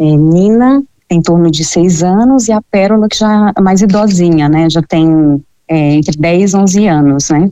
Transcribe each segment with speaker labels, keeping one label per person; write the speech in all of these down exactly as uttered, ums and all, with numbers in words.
Speaker 1: É, Nina tem em torno de seis anos e a Pérola, que já é mais idosinha, né? Já tem é, entre dez e onze anos, né?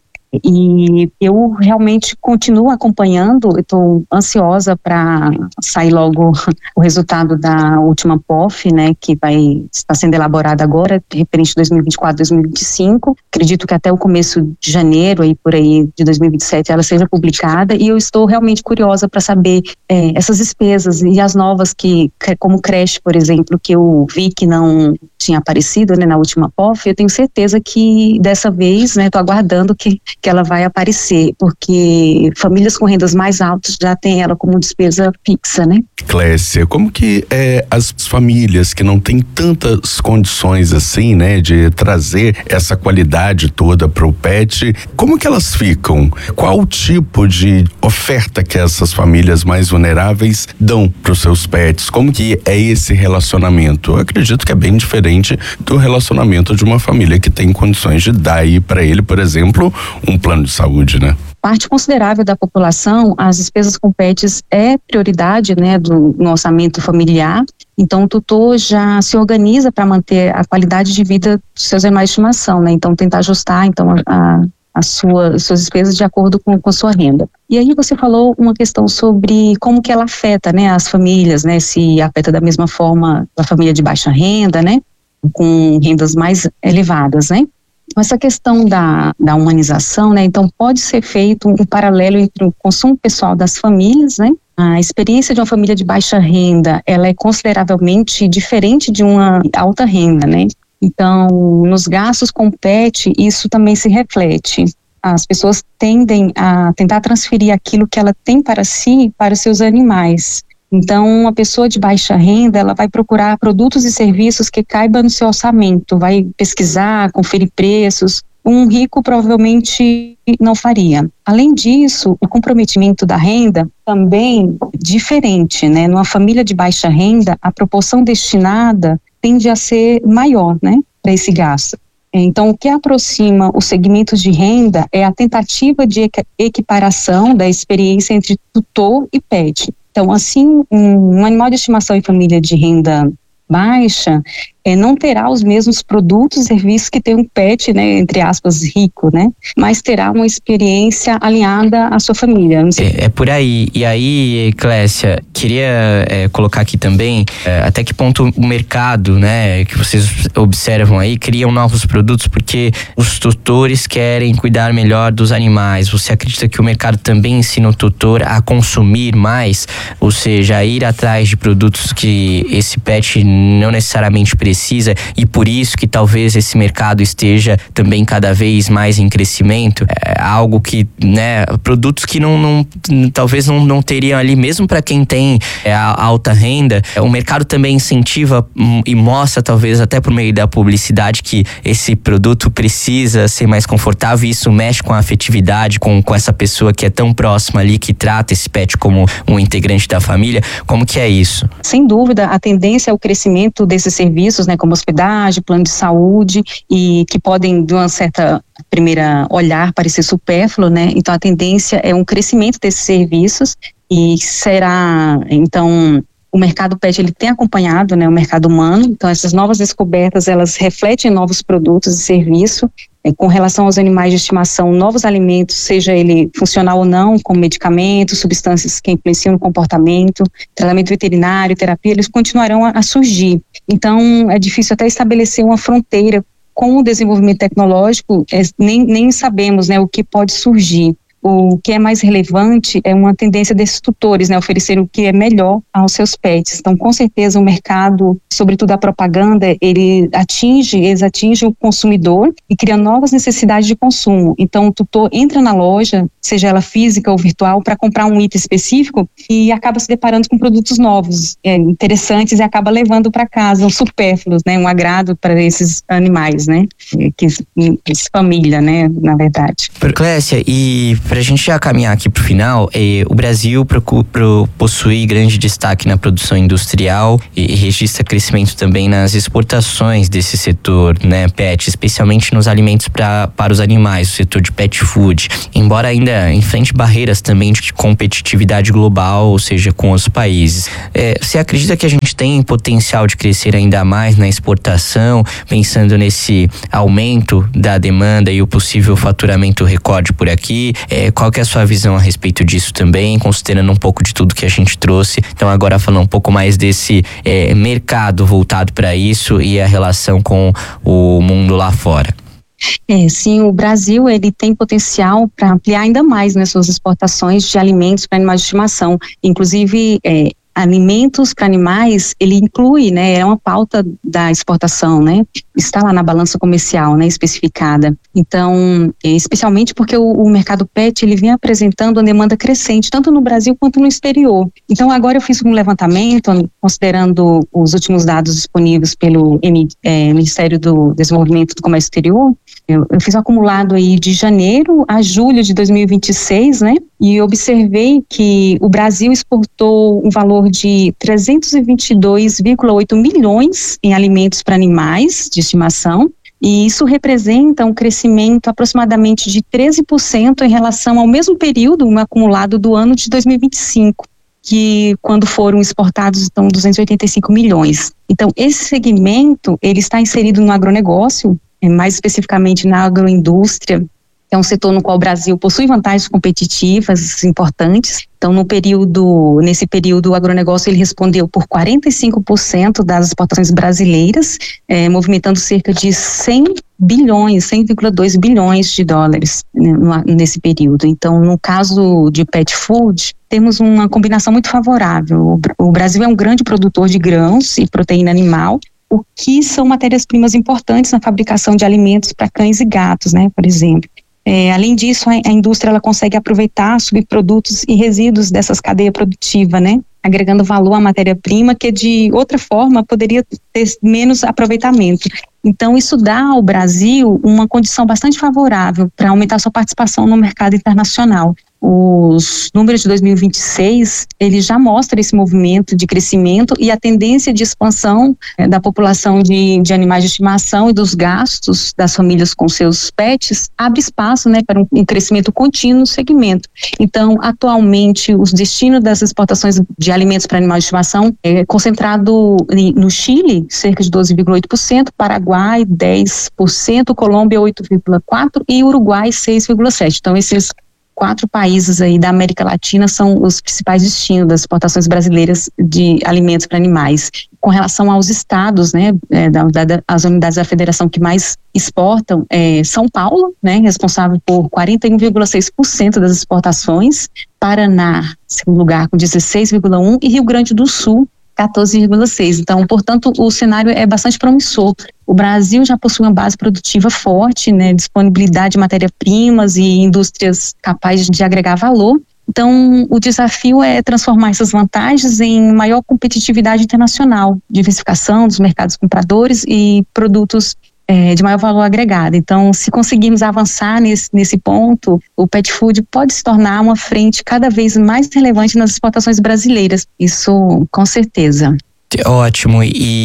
Speaker 1: E eu realmente continuo acompanhando, estou ansiosa para sair logo o resultado da última P O F, né, que vai estar sendo elaborada agora, referente dois mil e vinte e quatro, dois mil e vinte e cinco. Acredito que até o começo de janeiro, aí por aí, de dois mil e vinte e sete, ela seja publicada, e eu estou realmente curiosa para saber é, essas despesas e as novas que, como creche, por exemplo, que eu vi que não tinha aparecido, né, na última P O F. Eu tenho certeza que dessa vez, né, estou aguardando que que ela vai aparecer, porque famílias com rendas mais altas já têm ela como despesa fixa, né?
Speaker 2: Clécia, como que é, as famílias que não têm tantas condições assim, né, de trazer essa qualidade toda para o pet, como que elas ficam? Qual o tipo de oferta que essas famílias mais vulneráveis dão para os seus pets? Como que é esse relacionamento? Eu acredito que é bem diferente do relacionamento de uma família que tem condições de dar aí para ele, por exemplo, um plano de saúde, né?
Speaker 1: Parte considerável da população, as despesas com pets é prioridade, né, do, no orçamento familiar. Então o tutor já se organiza para manter a qualidade de vida dos seus animais de estimação, né? Então tentar ajustar então a, a sua, as suas despesas de acordo com, com a sua renda. E aí você falou uma questão sobre como que ela afeta, né, as famílias, né? Se afeta da mesma forma a família de baixa renda, né? Com rendas mais elevadas, né? Essa questão da, da humanização, né, então pode ser feito um paralelo entre o consumo pessoal das famílias, né, a experiência de uma família de baixa renda, ela é consideravelmente diferente de uma alta renda, né, então nos gastos com pet isso também se reflete. As pessoas tendem a tentar transferir aquilo que ela tem para si, para os seus animais. Então, uma pessoa de baixa renda, ela vai procurar produtos e serviços que caibam no seu orçamento, vai pesquisar, conferir preços. Um rico provavelmente não faria. Além disso, o comprometimento da renda também é diferente, né? Numa família de baixa renda, a proporção destinada tende a ser maior, né, para esse gasto. Então, o que aproxima os segmentos de renda é a tentativa de equiparação da experiência entre tutor e pet. Então, assim, um, um animal de estimação em família de renda baixa é, não terá os mesmos produtos e serviços que tem um pet, né, entre aspas, rico, né? Mas terá uma experiência alinhada à sua família. Não sei.
Speaker 3: É, é por aí. E aí, Clécia, queria é, colocar aqui também é, até que ponto o mercado, né, que vocês observam aí, criam novos produtos porque os tutores querem cuidar melhor dos animais. Você acredita que o mercado também ensina o tutor a consumir mais? Ou seja, a ir atrás de produtos que esse pet não necessariamente precisa e por isso que talvez esse mercado esteja também cada vez mais em crescimento? É algo que, né, produtos que não, não talvez não, não teriam ali, mesmo para quem tem é, a alta renda, o mercado também incentiva e mostra talvez até por meio da publicidade que esse produto precisa ser mais confortável e isso mexe com a afetividade, com, com essa pessoa que é tão próxima ali, que trata esse pet como um integrante da família. Como que é isso?
Speaker 1: Sem dúvida, a tendência é o crescimento desses serviços, né, como hospedagem, plano de saúde, e que podem, de uma certa primeira olhar, parecer supérfluo, né? Então a tendência é um crescimento desses serviços e será, então, o mercado pet, ele tem acompanhado, né, o mercado humano. Então essas novas descobertas, elas refletem novos produtos e serviços. É, com relação aos animais de estimação, novos alimentos, seja ele funcional ou não, como medicamentos, substâncias que influenciam no comportamento, tratamento veterinário, terapia, eles continuarão a, a surgir. Então, é difícil até estabelecer uma fronteira com o desenvolvimento tecnológico, é, nem, nem sabemos, né, o que pode surgir. O que é mais relevante é uma tendência desses tutores, né, oferecer o que é melhor aos seus pets. Então, com certeza, o mercado, sobretudo a propaganda, ele atinge, eles atingem o consumidor e cria novas necessidades de consumo. Então, o tutor entra na loja, seja ela física ou virtual, para comprar um item específico e acaba se deparando com produtos novos, é, interessantes, e acaba levando para casa um supérfluos, né, um agrado para esses animais, né, que, que família, né, na verdade.
Speaker 3: Clécia, e Pra gente já caminhar aqui pro final, eh, o Brasil procura, pro, possui grande destaque na produção industrial e, e registra crescimento também nas exportações desse setor, né, pet, especialmente nos alimentos pra, para os animais, o setor de pet food, embora ainda enfrente barreiras também de competitividade global, ou seja, com os países. Eh, você acredita que a gente tem potencial de crescer ainda mais na exportação, pensando nesse aumento da demanda e o possível faturamento recorde por aqui? É, qual que é a sua visão a respeito disso também, considerando um pouco de tudo que a gente trouxe? Então agora falando um pouco mais desse é, mercado voltado para isso e a relação com o mundo lá fora.
Speaker 1: É, sim, o Brasil ele tem potencial para ampliar ainda mais, né, suas exportações de alimentos para animais de estimação, inclusive é, alimentos para animais, ele inclui, né, é uma pauta da exportação, né, está lá na balança comercial, né, especificada. Então, especialmente porque o, o mercado pet, ele vem apresentando uma demanda crescente, tanto no Brasil quanto no exterior. Então, agora eu fiz um levantamento, considerando os últimos dados disponíveis pelo é, Ministério do Desenvolvimento do Comércio Exterior, eu, eu fiz um acumulado aí de janeiro a julho de dois mil e vinte e seis, né, e observei que o Brasil exportou um valor de trezentos e vinte e dois vírgula oito milhões em alimentos para animais de estimação, e isso representa um crescimento aproximadamente de treze por cento em relação ao mesmo período, um acumulado do ano de dois mil e vinte e cinco, que quando foram exportados então duzentos e oitenta e cinco milhões. Então esse segmento, ele está inserido no agronegócio, mais especificamente na agroindústria, é um setor no qual o Brasil possui vantagens competitivas importantes. Então, no período, nesse período, o agronegócio ele respondeu por quarenta e cinco por cento das exportações brasileiras, eh, movimentando cerca de cem bilhões, cem vírgula dois bilhões de dólares, né, nesse período. Então, no caso de pet food, temos uma combinação muito favorável. O, o Brasil é um grande produtor de grãos e proteína animal, o que são matérias-primas importantes na fabricação de alimentos para cães e gatos, né, por exemplo. É, além disso, a, a indústria ela consegue aproveitar subprodutos e resíduos dessas cadeias produtivas, né, agregando valor à matéria-prima que de outra forma poderia ter menos aproveitamento. Então isso dá ao Brasil uma condição bastante favorável para aumentar sua participação no mercado internacional. Os números de dois mil e vinte e seis, ele já mostra esse movimento de crescimento e a tendência de expansão é, da população de, de animais de estimação e dos gastos das famílias com seus pets, abre espaço, né, para um, um crescimento contínuo no segmento. Então, atualmente, os destinos das exportações de alimentos para animais de estimação é concentrado no Chile, cerca de doze vírgula oito por cento, Paraguai, dez por cento, Colômbia, oito vírgula quatro por cento e Uruguai, seis vírgula sete por cento. Então, esses quatro países aí da América Latina são os principais destinos das exportações brasileiras de alimentos para animais. Com relação aos estados, né, é, da, da, as unidades da federação que mais exportam, é São Paulo, né, responsável por quarenta e um vírgula seis por cento das exportações, Paraná, segundo lugar, com dezesseis vírgula um por cento, e Rio Grande do Sul, quatorze vírgula seis por cento. Então, portanto, o cenário é bastante promissor. O Brasil já possui uma base produtiva forte, né, disponibilidade de matéria-primas e indústrias capazes de agregar valor. Então, o desafio é transformar essas vantagens em maior competitividade internacional, diversificação dos mercados compradores e produtos é, de maior valor agregado. Então, se conseguirmos avançar nesse, nesse ponto, o pet food pode se tornar uma frente cada vez mais relevante nas exportações brasileiras. Isso, com certeza.
Speaker 3: Ótimo,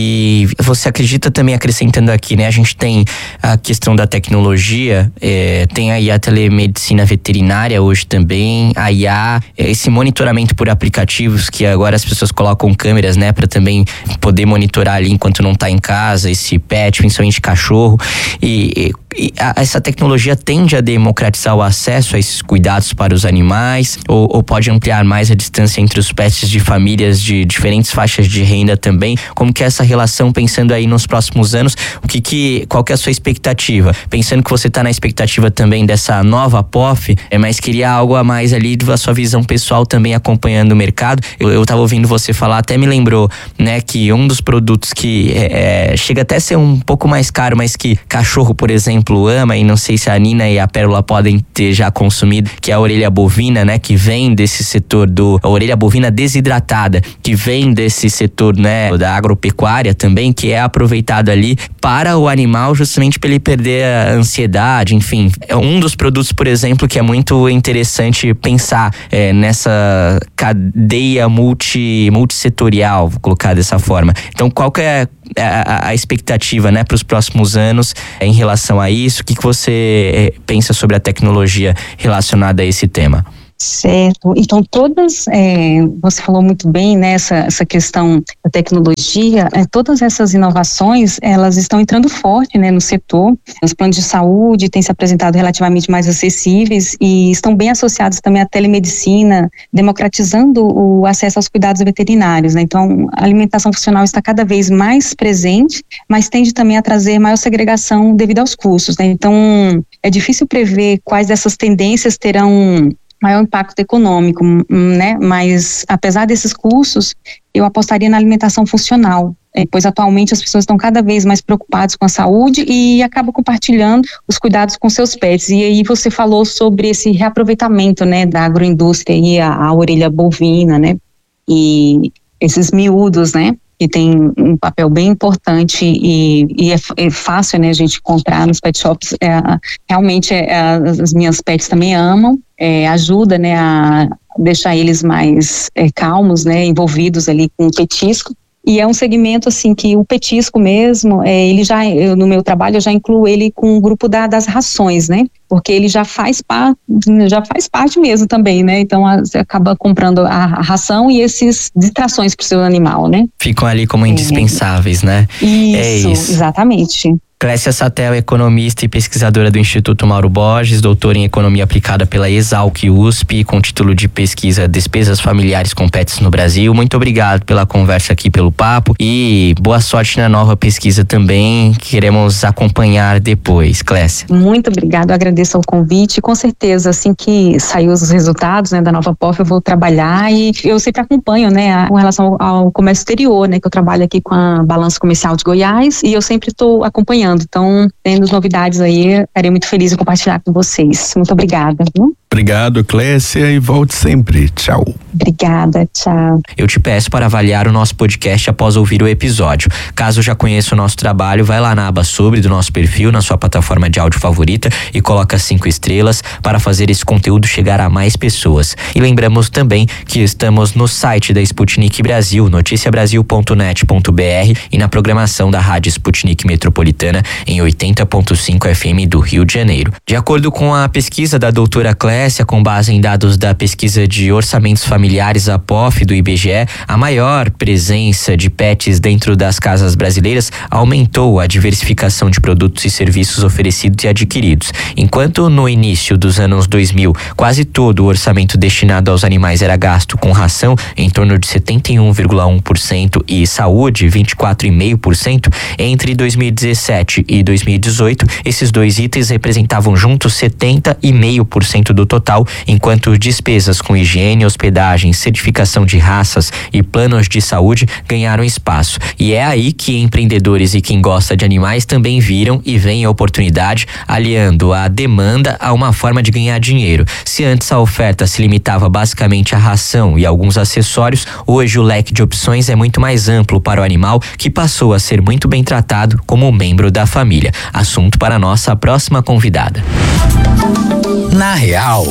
Speaker 3: e você acredita também, acrescentando aqui, né, a gente tem a questão da tecnologia, é, tem aí a telemedicina veterinária hoje também, a I A, esse monitoramento por aplicativos que agora as pessoas colocam câmeras, né, para também poder monitorar ali enquanto não tá em casa, esse pet, principalmente cachorro, e, e a, essa tecnologia tende a democratizar o acesso a esses cuidados para os animais, ou, ou pode ampliar mais a distância entre os pets de famílias de diferentes faixas de renda também? Como que é essa relação, pensando aí nos próximos anos, o que que, qual que é a sua expectativa? Pensando que você está na expectativa também dessa nova P O F, é, mas queria algo a mais ali da sua visão pessoal também acompanhando o mercado. Eu, eu tava ouvindo você falar, até me lembrou, né, que um dos produtos que é, chega até a ser um pouco mais caro, mas que cachorro, por exemplo, exemplo, ama, e não sei se a Nina e a Pérola podem ter já consumido, que é a orelha bovina, né? Que vem desse setor do... A orelha bovina desidratada, que vem desse setor, né? Da agropecuária também, que é aproveitado ali para o animal, justamente para ele perder a ansiedade, enfim. É um dos produtos, por exemplo, que é muito interessante pensar é, nessa cadeia multi, multissetorial, vou colocar dessa forma. Então, qual que é a, a expectativa, né, para os próximos anos é, em relação a isso? O que, que você é, pensa sobre a tecnologia relacionada a esse tema?
Speaker 1: Certo, então todas, é, você falou muito bem, né, essa, essa questão da tecnologia, é, todas essas inovações, elas estão entrando forte, né, no setor. Os planos de saúde têm se apresentado relativamente mais acessíveis e estão bem associados também à telemedicina, democratizando o acesso aos cuidados veterinários, né. Então a alimentação funcional está cada vez mais presente, mas tende também a trazer maior segregação devido aos custos, né. Então é difícil prever quais dessas tendências terão maior impacto econômico, né? Mas apesar desses custos, eu apostaria na alimentação funcional, pois atualmente as pessoas estão cada vez mais preocupadas com a saúde e acabam compartilhando os cuidados com seus pets. E aí você falou sobre esse reaproveitamento, né, da agroindústria e a, a orelha bovina, né? E esses miúdos, né? Que tem um papel bem importante e, e é, é fácil, né, a gente encontrar nos pet shops. É, realmente é, as minhas pets também amam, é, ajuda, né, a deixar eles mais é, calmos, né, envolvidos ali com o petisco. E é um segmento assim que o petisco mesmo, é, ele já, eu, no meu trabalho eu já incluo ele com o grupo da, das rações, né? Porque ele já faz parte, já faz parte mesmo também, né? Então a, você acaba comprando a, a ração e esses distrações para o seu animal, né?
Speaker 3: Ficam ali como indispensáveis, é. né?
Speaker 1: Isso,
Speaker 3: é isso,
Speaker 1: exatamente.
Speaker 3: Clécia Satel, economista e pesquisadora do Instituto Mauro Borges, doutora em Economia Aplicada pela Exalc U S P, com título de pesquisa Despesas Familiares com Pets no Brasil. Muito obrigado pela conversa aqui, pelo papo, e boa sorte na nova pesquisa também. Queremos acompanhar depois, Clécia.
Speaker 1: Muito obrigado, eu agradeço o convite. Com certeza, assim que sair os resultados, né, da nova P O F, eu vou trabalhar e eu sempre acompanho, né, a, com relação ao, ao comércio exterior, né, que eu trabalho aqui com a Balança Comercial de Goiás e eu sempre estou acompanhando. Então, tendo novidades aí, estarei muito feliz em compartilhar com vocês. Muito obrigada. Viu?
Speaker 2: Obrigado, Clécia, e volte sempre. Tchau.
Speaker 1: Obrigada, tchau.
Speaker 3: Eu te peço para avaliar o nosso podcast após ouvir o episódio. Caso já conheça o nosso trabalho, vai lá na aba Sobre do nosso perfil, na sua plataforma de áudio favorita e coloca cinco estrelas para fazer esse conteúdo chegar a mais pessoas. E lembramos também que estamos no site da Sputnik Brasil, noticia brasil ponto net ponto b r, e na programação da Rádio Sputnik Metropolitana em oitenta ponto cinco F M do Rio de Janeiro. De acordo com a pesquisa da doutora Clécia, com base em dados da pesquisa de orçamentos familiares, a P O F do I B G E, a maior presença de pets dentro das casas brasileiras aumentou a diversificação de produtos e serviços oferecidos e adquiridos. Enquanto no início dos anos dois mil, quase todo o orçamento destinado aos animais era gasto com ração, em torno de setenta e um vírgula um por cento, e saúde, vinte e quatro vírgula cinco por cento, entre dois mil e dezessete e dois mil e dezoito, esses dois itens representavam juntos setenta vírgula cinco por cento do total, enquanto despesas com higiene, hospedagem, certificação de raças e planos de saúde ganharam espaço. E é aí que empreendedores e quem gosta de animais também viram e veem a oportunidade, aliando a demanda a uma forma de ganhar dinheiro. Se antes a oferta se limitava basicamente à ração e alguns acessórios, hoje o leque de opções é muito mais amplo para o animal, que passou a ser muito bem tratado como membro da família. Assunto para a nossa próxima convidada.
Speaker 4: Na Real.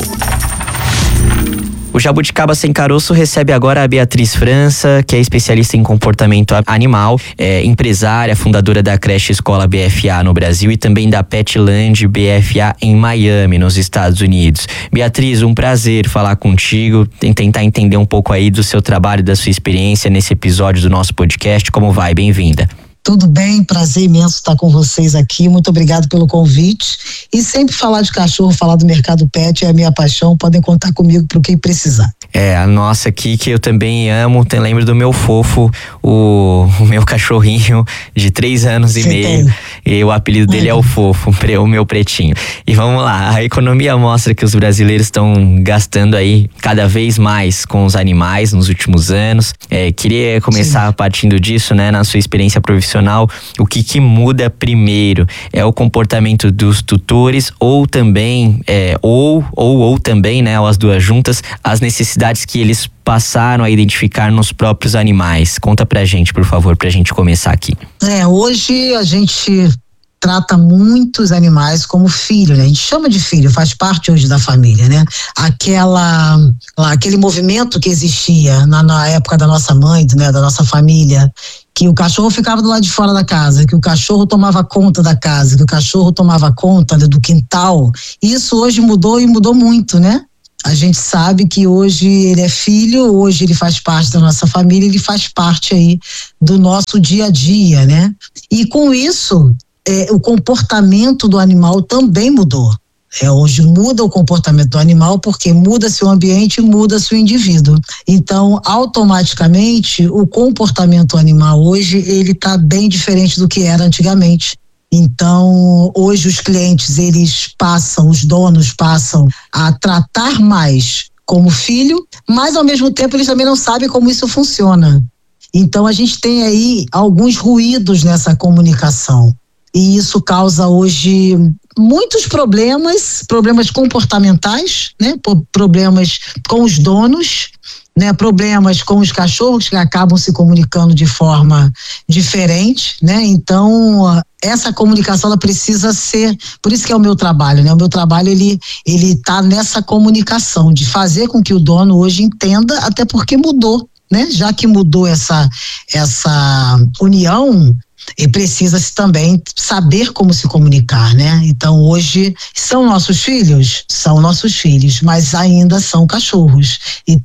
Speaker 3: O Jabuticaba Sem Caroço recebe agora a Beatriz França, que é especialista em comportamento animal, é empresária, fundadora da creche Escola B F A no Brasil e também da Petland B F A em Miami, nos Estados Unidos. Beatriz, um prazer falar contigo, tentar entender um pouco aí do seu trabalho, da sua experiência nesse episódio do nosso podcast. Como vai? Bem-vinda.
Speaker 4: Tudo bem, prazer imenso estar com vocês aqui, muito obrigado pelo convite, e sempre falar de cachorro, falar do mercado pet é a minha paixão, podem contar comigo para o que precisar.
Speaker 3: É, a nossa aqui, que eu também amo, tem, lembro do meu fofo, o, o meu cachorrinho de três anos e Você meio, tem. E o apelido dele uhum. é o Fofo, o meu pretinho. E vamos lá, a economia mostra que os brasileiros estão gastando aí cada vez mais com os animais nos últimos anos. É, queria começar Sim. partindo disso, né, na sua experiência profissional, educacional, o que que muda primeiro? É o comportamento dos tutores ou também, é, ou, ou, ou também, né, ou as duas juntas, as necessidades que eles passaram a identificar nos próprios animais? Conta pra gente, por favor, pra gente começar aqui.
Speaker 4: É, hoje a gente trata muitos animais como filho, né? A gente chama de filho, faz parte hoje da família, né? Aquela, aquele movimento que existia na, na época da nossa mãe, né? Da nossa família, que o cachorro ficava do lado de fora da casa, que o cachorro tomava conta da casa, que o cachorro tomava conta do quintal. Isso hoje mudou e mudou muito, né? A gente sabe que hoje ele é filho, hoje ele faz parte da nossa família, ele faz parte aí do nosso dia a dia, né? E com isso, é, o comportamento do animal também mudou. É, hoje muda o comportamento do animal porque muda-se o ambiente, muda-se o indivíduo. Então, automaticamente, o comportamento animal hoje, ele está bem diferente do que era antigamente. Então, hoje os clientes, eles passam, os donos passam a tratar mais como filho, mas ao mesmo tempo eles também não sabem como isso funciona. Então, a gente tem aí alguns ruídos nessa comunicação. E isso causa hoje muitos problemas, problemas comportamentais, né? Problemas com os donos, né? Problemas com os cachorros que acabam se comunicando de forma diferente, né? Então, essa comunicação ela precisa ser, por isso que é o meu trabalho, né? O meu trabalho ele ele tá nessa comunicação, de fazer com que o dono hoje entenda, até porque mudou, né? Já que mudou essa essa união, e precisa-se também saber como se comunicar, né? Então, hoje, são nossos filhos? São nossos filhos, mas ainda são cachorros.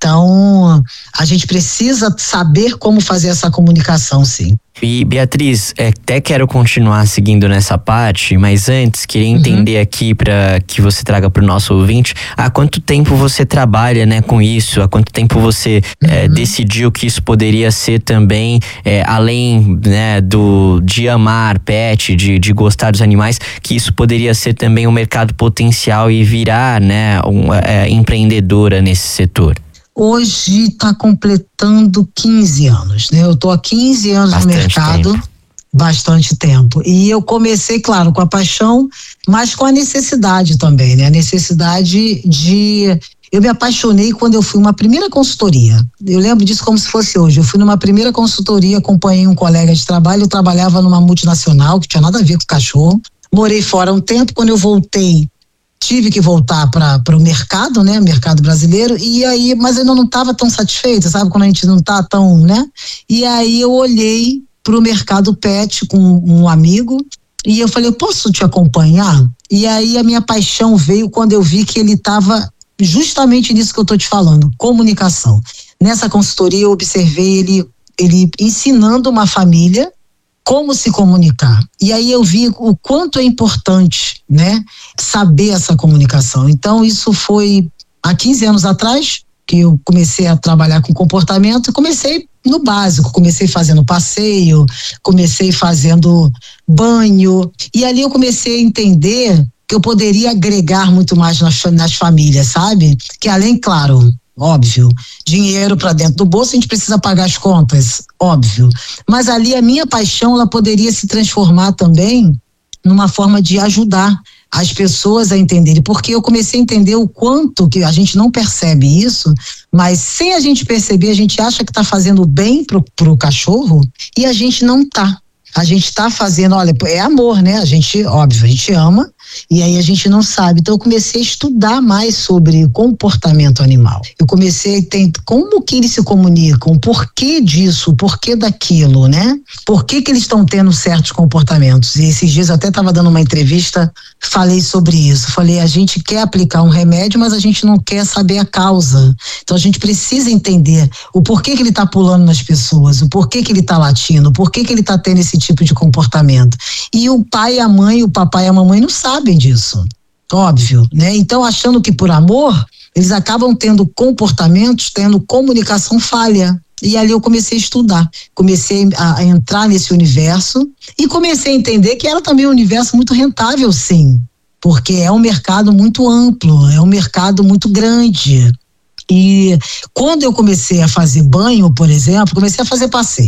Speaker 4: Então, a gente precisa saber como fazer essa comunicação, sim.
Speaker 3: E Beatriz, até quero continuar seguindo nessa parte, mas antes queria entender uhum. aqui para que você traga para o nosso ouvinte, há quanto tempo você trabalha, né, com isso? Há quanto tempo você uhum. é, decidiu que isso poderia ser também, é, além, né, do, de amar pet, de, de gostar dos animais, que isso poderia ser também um mercado potencial e virar, né, um, é, empreendedora nesse setor?
Speaker 4: Hoje está completando quinze anos, né? Eu tô há quinze anos bastante no mercado, tempo. bastante tempo. E eu comecei, claro, com a paixão, mas com a necessidade também, né? A necessidade de... Eu me apaixonei quando eu fui uma primeira consultoria. Eu lembro disso como se fosse hoje. Eu fui numa primeira consultoria, acompanhei um colega de trabalho, eu trabalhava numa multinacional que tinha nada a ver com cachorro. Morei fora um tempo, quando eu voltei, tive que voltar para o mercado, né, mercado brasileiro, e aí, mas eu não estava tão satisfeita, sabe, quando a gente não está tão, né, e aí eu olhei para o mercado pet com um amigo, e eu falei, eu posso te acompanhar? E aí a minha paixão veio quando eu vi que ele estava justamente nisso que eu estou te falando, comunicação. Nessa consultoria eu observei ele, ele ensinando uma família como se comunicar. E aí eu vi o quanto é importante, né, saber essa comunicação. Então, isso foi há quinze anos atrás que eu comecei a trabalhar com comportamento. Comecei no básico, comecei fazendo passeio, comecei fazendo banho. E ali eu comecei a entender que eu poderia agregar muito mais nas, nas famílias, sabe? Que além, claro, óbvio, dinheiro para dentro do bolso, a gente precisa pagar as contas, óbvio. Mas ali a minha paixão, ela poderia se transformar também numa forma de ajudar as pessoas a entenderem, porque eu comecei a entender o quanto que a gente não percebe isso, mas sem a gente perceber, a gente acha que está fazendo bem pro, pro cachorro e a gente não tá. A gente está fazendo, olha, é amor, né? A gente, óbvio, a gente ama, e aí a gente não sabe. Então eu comecei a estudar mais sobre comportamento animal. Eu comecei a entender como que eles se comunicam, o porquê disso, o porquê daquilo, né? Por que que eles estão tendo certos comportamentos? E esses dias eu até estava dando uma entrevista, falei sobre isso. Falei, a gente quer aplicar um remédio, mas a gente não quer saber a causa. Então a gente precisa entender o porquê que ele está pulando nas pessoas, o porquê que ele está latindo, o porquê que ele está tendo esse tipo de comportamento. E o pai e a mãe, o papai e a mamãe não sabem disso, óbvio, né? Então, achando que por amor, eles acabam tendo comportamentos, tendo comunicação falha. E ali eu comecei a estudar, comecei a, a entrar nesse universo e comecei a entender que era também um universo muito rentável, sim, porque é um mercado muito amplo, é um mercado muito grande. E quando eu comecei a fazer banho, por exemplo, comecei a fazer passeio.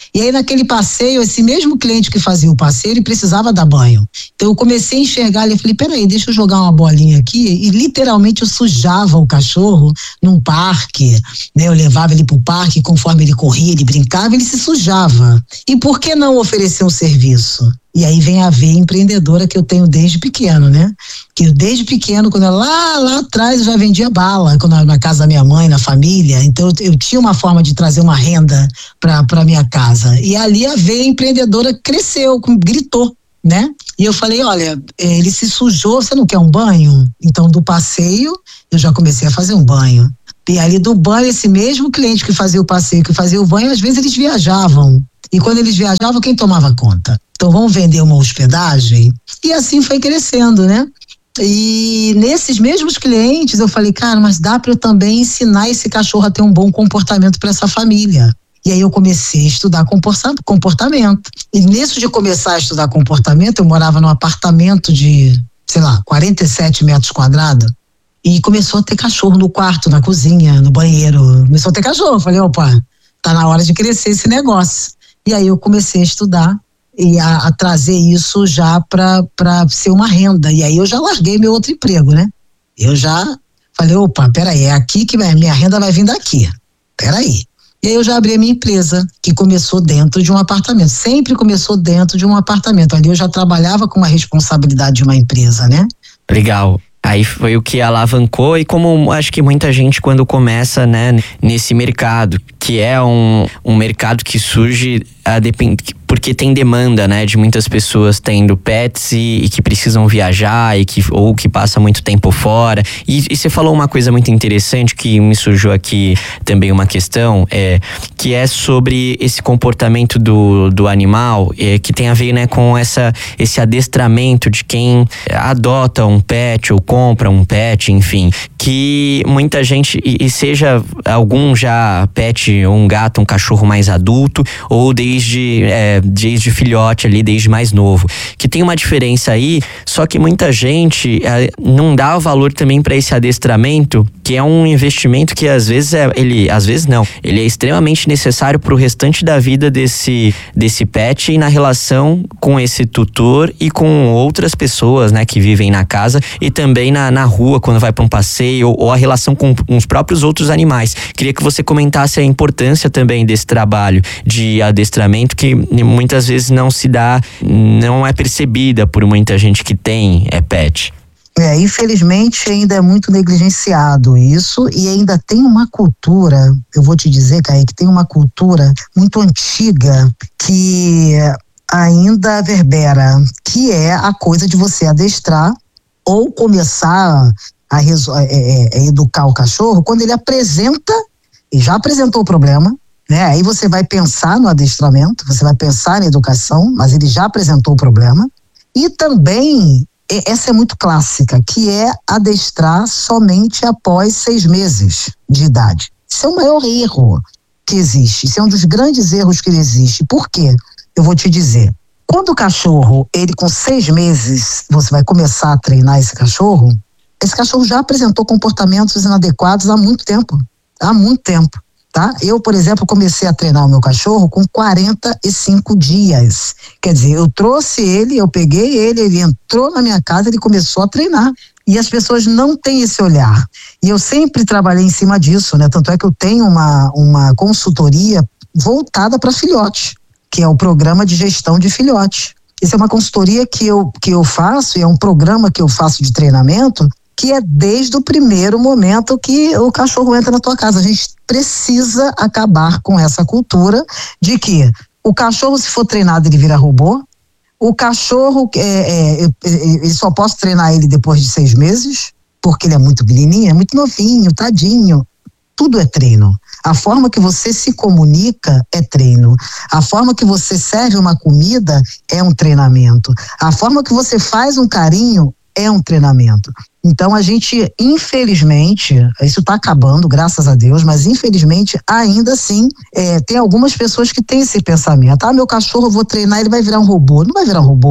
Speaker 4: E aí naquele passeio, esse mesmo cliente que fazia o passeio, ele precisava dar banho. Então eu comecei a enxergar ali, eu falei, peraí, deixa eu jogar uma bolinha aqui, e literalmente eu sujava o cachorro num parque, né? Eu levava ele pro parque, conforme ele corria, ele brincava, ele se sujava. E por que não oferecer um serviço? E aí vem a veia empreendedora que eu tenho desde pequeno, né? Que eu desde pequeno, quando eu, lá, lá atrás eu já vendia bala, quando eu, na casa da minha mãe, na família. Então eu, eu tinha uma forma de trazer uma renda para para minha casa. E ali a veia empreendedora cresceu, gritou, né? E eu falei, olha, ele se sujou, você não quer um banho? Então do passeio eu já comecei a fazer um banho. E ali do banho, esse mesmo cliente que fazia o passeio, que fazia o banho, às vezes eles viajavam. E quando eles viajavam, quem tomava conta? Então vamos vender uma hospedagem? E assim foi crescendo, né? E nesses mesmos clientes eu falei, cara, mas dá para eu também ensinar esse cachorro a ter um bom comportamento para essa família. E aí eu comecei a estudar comportamento. E nisso de começar a estudar comportamento, eu morava num apartamento de, sei lá, quarenta e sete metros quadrados. E começou a ter cachorro no quarto, na cozinha, no banheiro. Começou a ter cachorro. Eu falei, opa, tá na hora de crescer esse negócio. E aí eu comecei a estudar e a, a trazer isso já para para ser uma renda. E aí eu já larguei meu outro emprego, né? Eu já falei, opa, peraí, é aqui que minha renda vai vir daqui. Peraí. E aí eu já abri a minha empresa, que começou dentro de um apartamento. Sempre começou dentro de um apartamento. Ali eu já trabalhava com uma responsabilidade de uma empresa, né?
Speaker 3: Legal. Aí foi o que alavancou, e como acho que muita gente quando começa, né, nesse mercado, que é um, um mercado que surge a depend... porque tem demanda, né, de muitas pessoas tendo pets e, e que precisam viajar e que, ou que passa muito tempo fora. E, e você falou uma coisa muito interessante que me surgiu aqui também uma questão, é, que é sobre esse comportamento do, do animal, é, que tem a ver, né, com essa, esse adestramento de quem adota um pet ou compra um pet, enfim, que muita gente, e, e seja algum já pet, um gato, um cachorro mais adulto, ou desde, é, desde filhote ali, desde mais novo, que tem uma diferença aí, só que muita gente é, não dá o valor também para esse adestramento, que é um investimento que às vezes é, ele, às vezes não, ele é extremamente necessário para o restante da vida desse, desse pet e na relação com esse tutor e com outras pessoas, né, que vivem na casa e também na, na rua, quando vai para um passeio, ou, ou a relação com, com os próprios outros animais. Queria que você comentasse a importância também desse trabalho de adestramento, que muitas vezes não se dá, não é percebida por muita gente que tem é pet.
Speaker 4: É, infelizmente ainda é muito negligenciado isso, e ainda tem uma cultura, eu vou te dizer, Kaique, tem uma cultura muito antiga que ainda verbera, que é a coisa de você adestrar ou começar a, reso- a, a educar o cachorro quando ele apresenta, e já apresentou o problema, né? Aí você vai pensar no adestramento, você vai pensar na educação, mas ele já apresentou o problema. E também, essa é muito clássica, que é adestrar somente após seis meses de idade. Isso é o maior erro que existe, isso é um dos grandes erros que existe. Por quê? Eu vou te dizer. Quando o cachorro, ele com seis meses, você vai começar a treinar esse cachorro, esse cachorro já apresentou comportamentos inadequados há muito tempo. Há muito tempo. Tá? Eu, por exemplo, comecei a treinar o meu cachorro com quarenta e cinco dias. Quer dizer, eu trouxe ele, eu peguei ele, ele entrou na minha casa, ele começou a treinar. E as pessoas não têm esse olhar. E eu sempre trabalhei em cima disso, né? Tanto é que eu tenho uma, uma consultoria voltada para filhote, que é o programa de gestão de filhote. Isso é uma consultoria que eu, que eu faço, e é um programa que eu faço de treinamento, que é desde o primeiro momento que o cachorro entra na tua casa. A gente precisa acabar com essa cultura de que o cachorro, se for treinado, ele vira robô. O cachorro, é, é, eu, eu só posso treinar ele depois de seis meses, porque ele é muito pequenininho, é muito novinho, tadinho. Tudo é treino. A forma que você se comunica é treino. A forma que você serve uma comida é um treinamento. A forma que você faz um carinho é um treinamento. Então a gente, infelizmente, isso está acabando, graças a Deus, mas infelizmente ainda assim é, tem algumas pessoas que têm esse pensamento. Ah, meu cachorro eu vou treinar, ele vai virar um robô. Não vai virar um robô.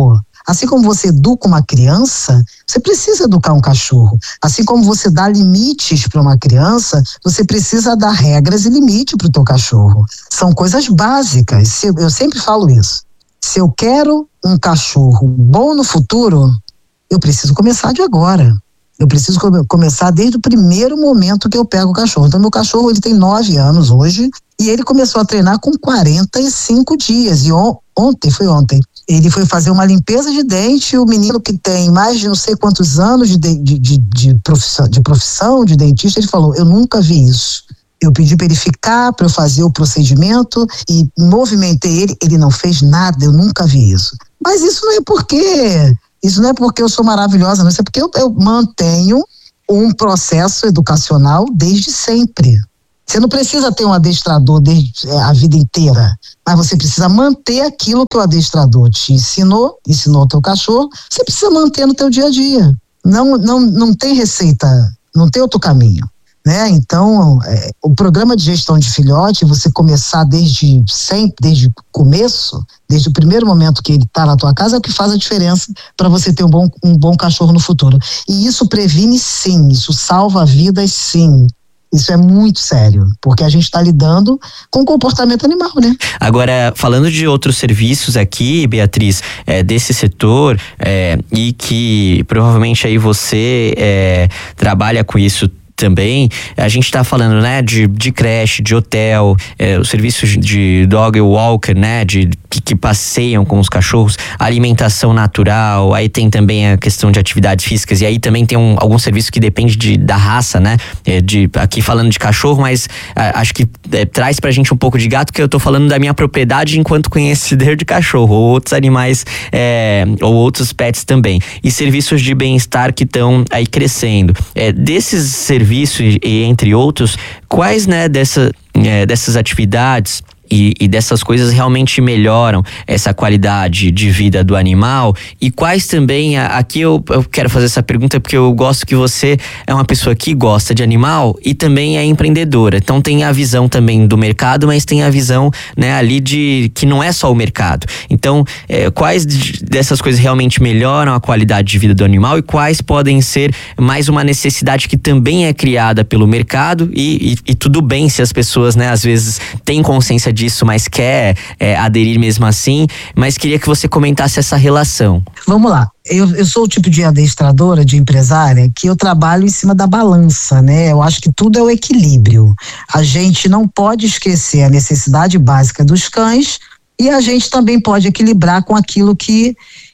Speaker 4: Assim como você educa uma criança, você precisa educar um cachorro. Assim como você dá limites para uma criança, você precisa dar regras e limite para o teu cachorro. São coisas básicas. Eu sempre falo isso. Se eu quero um cachorro bom no futuro, eu preciso começar de agora. Eu preciso come- começar desde o primeiro momento que eu pego o cachorro. Então, meu cachorro, ele tem nove anos hoje e ele começou a treinar com quarenta e cinco dias. E on- ontem, foi ontem, ele foi fazer uma limpeza de dente. O menino que tem mais de não sei quantos anos de, de, de, de, profissão, de profissão, de dentista, ele falou, eu nunca vi isso. Eu pedi para ele ficar, para eu fazer o procedimento e movimentei ele, ele não fez nada, eu nunca vi isso. Mas isso não é porque... Isso não é porque eu sou maravilhosa, não. Isso é porque eu, eu mantenho um processo educacional desde sempre. Você não precisa ter um adestrador desde é, a vida inteira, mas você precisa manter aquilo que o adestrador te ensinou, ensinou ao teu cachorro, você precisa manter no teu dia a dia. Não, não, não tem receita, não tem outro caminho. Né? Então, é, o programa de gestão de filhote, você começar desde sempre, desde o começo, desde o primeiro momento que ele está na tua casa, é o que faz a diferença para você ter um bom, um bom cachorro no futuro. E isso previne sim, isso salva vidas sim. Isso é muito sério, porque a gente está lidando com o comportamento animal, né?
Speaker 3: Agora, falando de outros serviços aqui, Beatriz, é, desse setor, é, e que provavelmente aí você é, trabalha com isso também, a gente tá falando, né, de, de creche, de hotel, é, os serviços de dog walker, né, de, que, que passeiam com os cachorros, alimentação natural, aí tem também a questão de atividades físicas, e aí também tem um, algum serviço que depende de, da raça, né, é, de, aqui falando de cachorro, mas a, acho que é, traz pra gente um pouco de gato, que eu tô falando da minha propriedade enquanto conhecedor de cachorro, ou outros animais, é, ou outros pets também, e serviços de bem-estar que estão aí crescendo. É, desses serviços serviço e, e entre outros, quais, né, dessa, é, dessas atividades e, e dessas coisas realmente melhoram essa qualidade de vida do animal, e quais também, aqui eu, eu quero fazer essa pergunta porque eu gosto que você é uma pessoa que gosta de animal e também é empreendedora, então tem a visão também do mercado, mas tem a visão, né, ali de que não é só o mercado, então é, quais dessas coisas realmente melhoram a qualidade de vida do animal e quais podem ser mais uma necessidade que também é criada pelo mercado, e, e, e tudo bem se as pessoas, né, às vezes têm consciência disso, mas quer é, aderir mesmo assim, mas queria que você comentasse essa relação.
Speaker 4: Vamos lá, eu, eu sou o tipo de adestradora, de empresária, que eu trabalho em cima da balança, né? Eu acho que tudo é o equilíbrio. A gente não pode esquecer a necessidade básica dos cães e a gente também pode equilibrar com aquilo que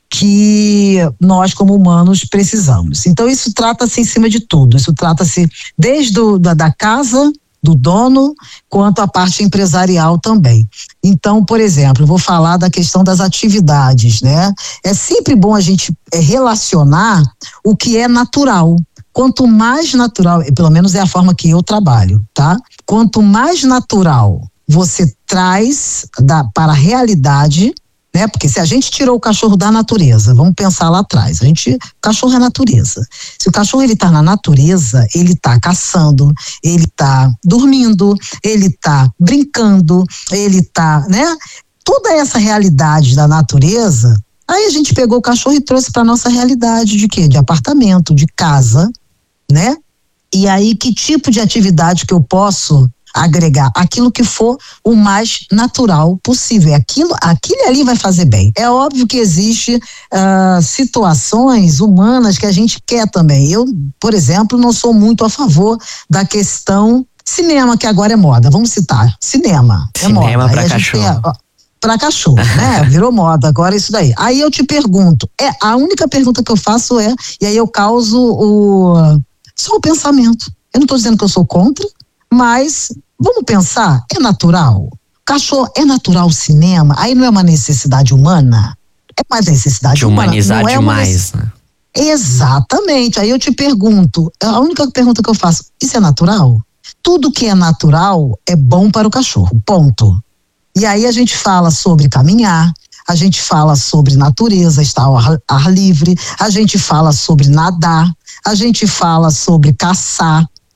Speaker 4: que nós como humanos precisamos. Então isso trata-se em cima de tudo, isso trata-se desde o, da, da casa do dono, quanto a parte empresarial também. Então, por exemplo, eu vou falar da questão das atividades, né? É sempre bom a gente relacionar o que é natural. Quanto mais natural, pelo menos é a forma que eu trabalho, tá? Quanto mais natural você traz da, para a realidade, né? Porque se a gente tirou o cachorro da natureza, vamos pensar lá atrás, a gente, o cachorro é natureza. Se o cachorro ele tá na natureza, ele tá caçando, ele tá dormindo, ele tá brincando, ele tá, né? Toda essa realidade da natureza, aí a gente pegou o cachorro e trouxe para nossa realidade de quê? De apartamento, de casa, né? E aí que tipo de atividade que eu posso agregar? Aquilo que for o mais natural possível. Aquilo, aquilo ali vai fazer bem. É óbvio que existe uh, situações humanas que a gente quer também. Eu, por exemplo, não sou muito a favor da questão cinema, que agora é moda. Vamos citar. Cinema.
Speaker 3: Cinema
Speaker 4: é moda.
Speaker 3: para cachorro.
Speaker 4: Para cachorro, né? Virou moda agora isso daí. Aí eu te pergunto, é, a única pergunta que eu faço é, e aí eu causo o, só o pensamento. Eu não estou dizendo que eu sou contra, mas vamos pensar, é natural? Cachorro, é natural o cinema? Aí não é uma necessidade humana? É mais necessidade
Speaker 3: de
Speaker 4: humana.
Speaker 3: humanizar
Speaker 4: não é
Speaker 3: demais,
Speaker 4: uma...
Speaker 3: né?
Speaker 4: Exatamente. Aí eu te pergunto, a única pergunta que eu faço, isso é natural? Tudo que é natural é bom para o cachorro, ponto. E aí a gente fala sobre caminhar, a gente fala sobre natureza, estar ao ar, ar livre, a gente fala sobre nadar, a gente fala sobre caçar.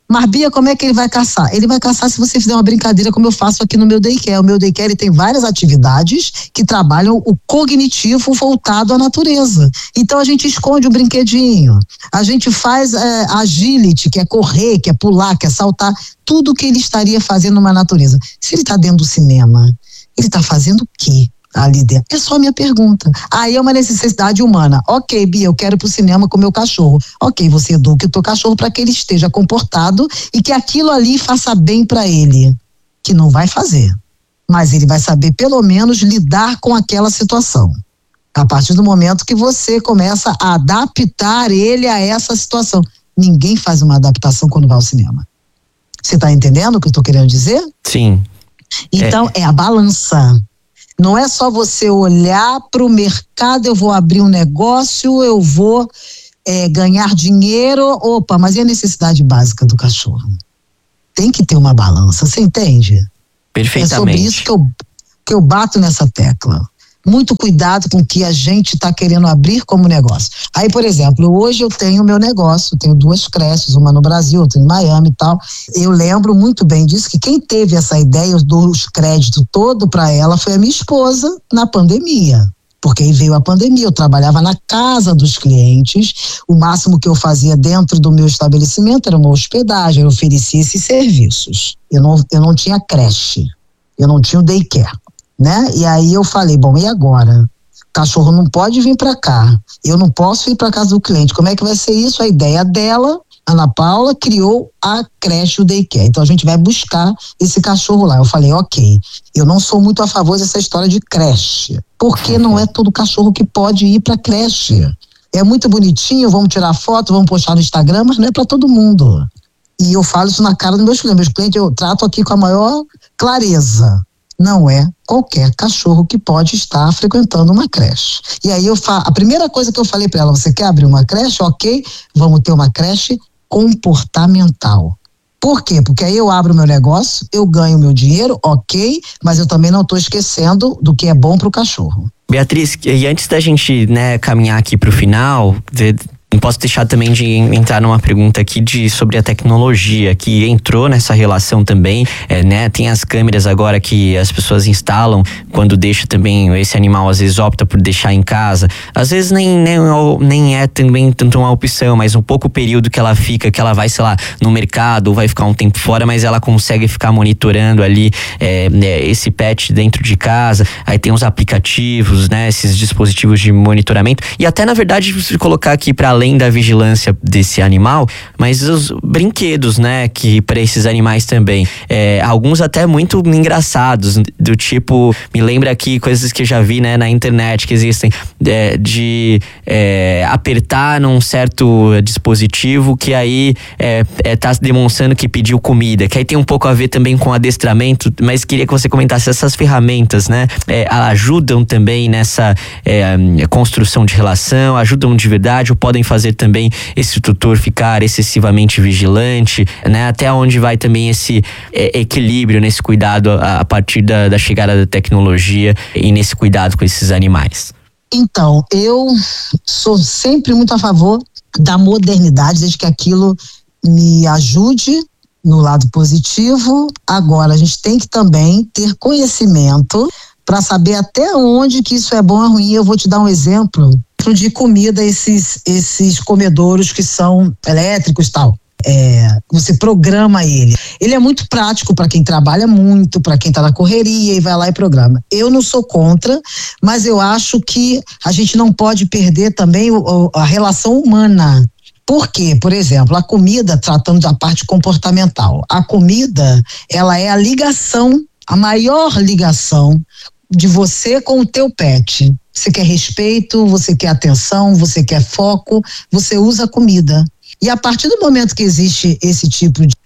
Speaker 4: Mas, Bia, como é que ele vai caçar? Ele vai caçar se você fizer uma brincadeira como eu faço aqui no meu daycare. O meu daycare ele tem várias atividades que trabalham o cognitivo voltado à natureza. Então a gente esconde o brinquedinho, a gente faz é, agility, que é correr, que é pular, que é saltar, tudo que ele estaria fazendo numa natureza. Se ele está dentro do cinema, ele está fazendo o quê ali dentro? É só a minha pergunta. Aí é uma necessidade humana. Ok, Bia, eu quero ir pro cinema com o meu cachorro. Ok, você educa o teu cachorro para que ele esteja comportado e que aquilo ali faça bem para ele. Que não vai fazer. Mas ele vai saber, pelo menos, lidar com aquela situação. A partir do momento que você começa a adaptar ele a essa situação. Ninguém faz uma adaptação quando vai ao cinema. Você tá entendendo o que eu tô querendo dizer?
Speaker 3: Sim.
Speaker 4: Então, é, é a balança. Não é só você olhar para o mercado, eu vou abrir um negócio, eu vou é, ganhar dinheiro. Opa, mas e a necessidade básica do cachorro? Tem que ter uma balança, você entende?
Speaker 3: Perfeitamente.
Speaker 4: É sobre isso que eu, que eu bato nessa tecla. Muito cuidado com o que a gente está querendo abrir como negócio. Aí, por exemplo, hoje eu tenho meu negócio, tenho duas creches, uma no Brasil, outra em Miami e tal. Eu lembro muito bem disso, que quem teve essa ideia, eu dou os créditos todo para ela, foi a minha esposa na pandemia. Porque aí veio a pandemia, eu trabalhava na casa dos clientes, o máximo que eu fazia dentro do meu estabelecimento era uma hospedagem, eu oferecia esses serviços. Eu não, eu não tinha creche, eu não tinha o daycare. Né? E aí eu falei, bom, e agora? O cachorro não pode vir para cá, eu não posso ir para casa do cliente, como é que vai ser isso? A ideia dela, Ana Paula, criou a creche, o daycare, então a gente vai buscar esse cachorro lá. Eu falei, ok, eu não sou muito a favor dessa história de creche, porque não é todo cachorro que pode ir para creche. É muito bonitinho, vamos tirar foto, vamos postar no Instagram, mas não é para todo mundo. E eu falo isso na cara dos meus clientes, meus clientes eu trato aqui com a maior clareza. Não é qualquer cachorro que pode estar frequentando uma creche. E aí eu fa- a primeira coisa que eu falei para ela, você quer abrir uma creche? Ok, vamos ter uma creche comportamental. Por quê? Porque aí eu abro meu negócio, eu ganho meu dinheiro, ok, mas eu também não estou esquecendo do que é bom para o cachorro.
Speaker 3: Beatriz, e antes da gente, né, caminhar aqui para o final, de... não posso deixar também de entrar numa pergunta aqui de, sobre a tecnologia que entrou nessa relação também, é, né? Tem as câmeras agora que as pessoas instalam quando deixa também esse animal, às vezes opta por deixar em casa, às vezes nem, nem, nem é também tanto uma opção, mas um pouco o período que ela fica, que ela vai, sei lá, no mercado ou vai ficar um tempo fora, mas ela consegue ficar monitorando ali é, né, esse pet dentro de casa. Aí tem os aplicativos, né? Esses dispositivos de monitoramento e até na verdade se colocar aqui para além da vigilância desse animal, mas os brinquedos, né, que para esses animais também, é, alguns até muito engraçados, do tipo, me lembra aqui coisas que eu já vi, né, na internet que existem, é, de é, apertar num certo dispositivo que aí é, é, tá demonstrando que pediu comida, que aí tem um pouco a ver também com adestramento, mas queria que você comentasse essas ferramentas, né, é, ajudam também nessa é, construção de relação, ajudam de verdade ou podem fazer também esse tutor ficar excessivamente vigilante, né? Até onde vai também esse é, equilíbrio nesse cuidado a, a partir da, da chegada da tecnologia e nesse cuidado com esses animais?
Speaker 4: Então, eu sou sempre muito a favor da modernidade, desde que aquilo me ajude no lado positivo. Agora, a gente tem que também ter conhecimento para saber até onde que isso é bom ou ruim. Eu vou te dar um exemplo de comida, esses, esses comedouros que são elétricos e tal. É, você programa ele. Ele é muito prático para quem trabalha muito, para quem está na correria e vai lá e programa. Eu não sou contra, mas eu acho que a gente não pode perder também o, a relação humana. Por quê? Por exemplo, a comida, tratando da parte comportamental, a comida, ela é a ligação, a maior ligação de você com o teu pet. Você quer respeito, você quer atenção, você quer foco, você usa a comida. E a partir do momento que existe esse tipo de,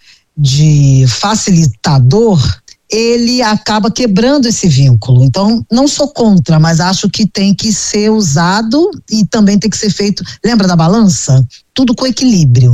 Speaker 4: de facilitador, ele acaba quebrando esse vínculo. Então, não sou contra, mas acho que tem que ser usado e também tem que ser feito. Lembra da balança? Tudo com equilíbrio.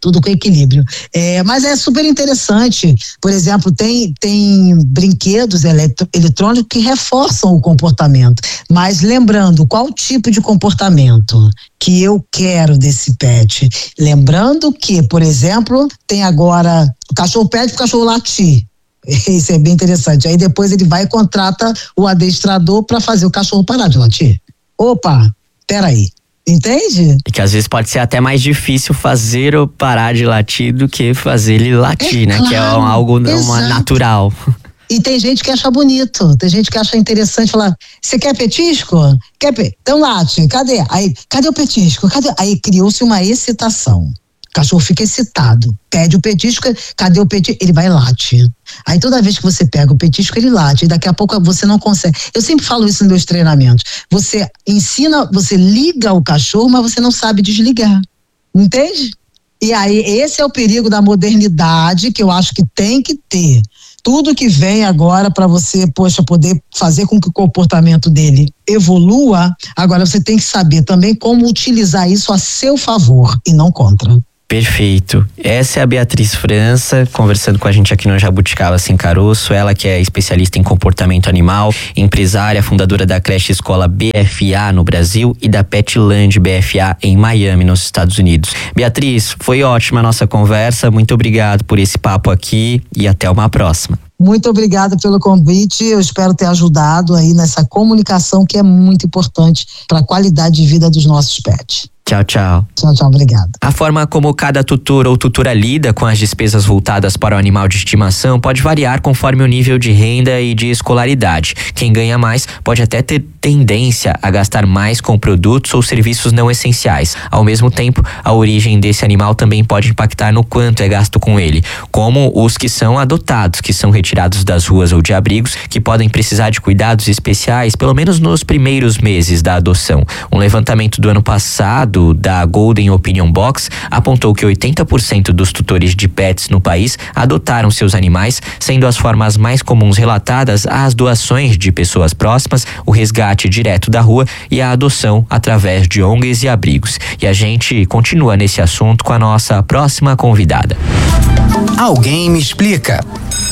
Speaker 4: tudo com equilíbrio. É, mas é super interessante. Por exemplo, tem, tem brinquedos eletro, eletrônicos que reforçam o comportamento. Mas lembrando, qual tipo de comportamento que eu quero desse pet? Lembrando que, por exemplo, tem agora o cachorro pede pro cachorro latir. Isso é bem interessante. Aí depois ele vai e contrata o adestrador para fazer o cachorro parar de latir. Opa, peraí. Entende?
Speaker 3: E que às vezes pode ser até mais difícil fazer o parar de latir do que fazer ele latir, é, né? Claro, que é algo uma natural.
Speaker 4: E tem gente que acha bonito, tem gente que acha interessante falar, você quer petisco? Quer pe... Então late, cadê? Aí, cadê o petisco? Cadê? Aí criou-se uma excitação. O cachorro fica excitado, pede o petisco, cadê o petisco? Ele vai e late. Aí toda vez que você pega o petisco, ele late, e daqui a pouco você não consegue. Eu sempre falo isso nos meus treinamentos. Você ensina, você liga o cachorro, mas você não sabe desligar. Entende? E aí, esse é o perigo da modernidade, que eu acho que tem que ter. Tudo que vem agora para você, poxa, poder fazer com que o comportamento dele evolua, agora você tem que saber também como utilizar isso a seu favor e não contra.
Speaker 3: Perfeito. Essa é a Beatriz França, conversando com a gente aqui no Jabuticaba Sem Caroço. Ela que é especialista em comportamento animal, empresária, fundadora da creche escola B F A no Brasil e da Petland B F A em Miami, nos Estados Unidos. Beatriz, foi ótima a nossa conversa. Muito obrigado por esse papo aqui e até uma próxima.
Speaker 4: Muito obrigada pelo convite. Eu espero ter ajudado aí nessa comunicação que é muito importante para a qualidade de vida dos nossos pets.
Speaker 3: Tchau, tchau.
Speaker 4: Tchau, tchau, obrigado.
Speaker 3: A forma como cada tutor ou tutora lida com as despesas voltadas para o animal de estimação pode variar conforme o nível de renda e de escolaridade. Quem ganha mais pode até ter tendência a gastar mais com produtos ou serviços não essenciais. Ao mesmo tempo, a origem desse animal também pode impactar no quanto é gasto com ele, como os que são adotados, que são retirados das ruas ou de abrigos, que podem precisar de cuidados especiais, pelo menos nos primeiros meses da adoção. Um levantamento do ano passado da Golden Opinion Box apontou que oitenta por cento dos tutores de pets no país adotaram seus animais, sendo as formas mais comuns relatadas as doações de pessoas próximas, o resgate direto da rua e a adoção através de O N Gs e abrigos. E a gente continua nesse assunto com a nossa próxima convidada.
Speaker 5: Alguém me explica.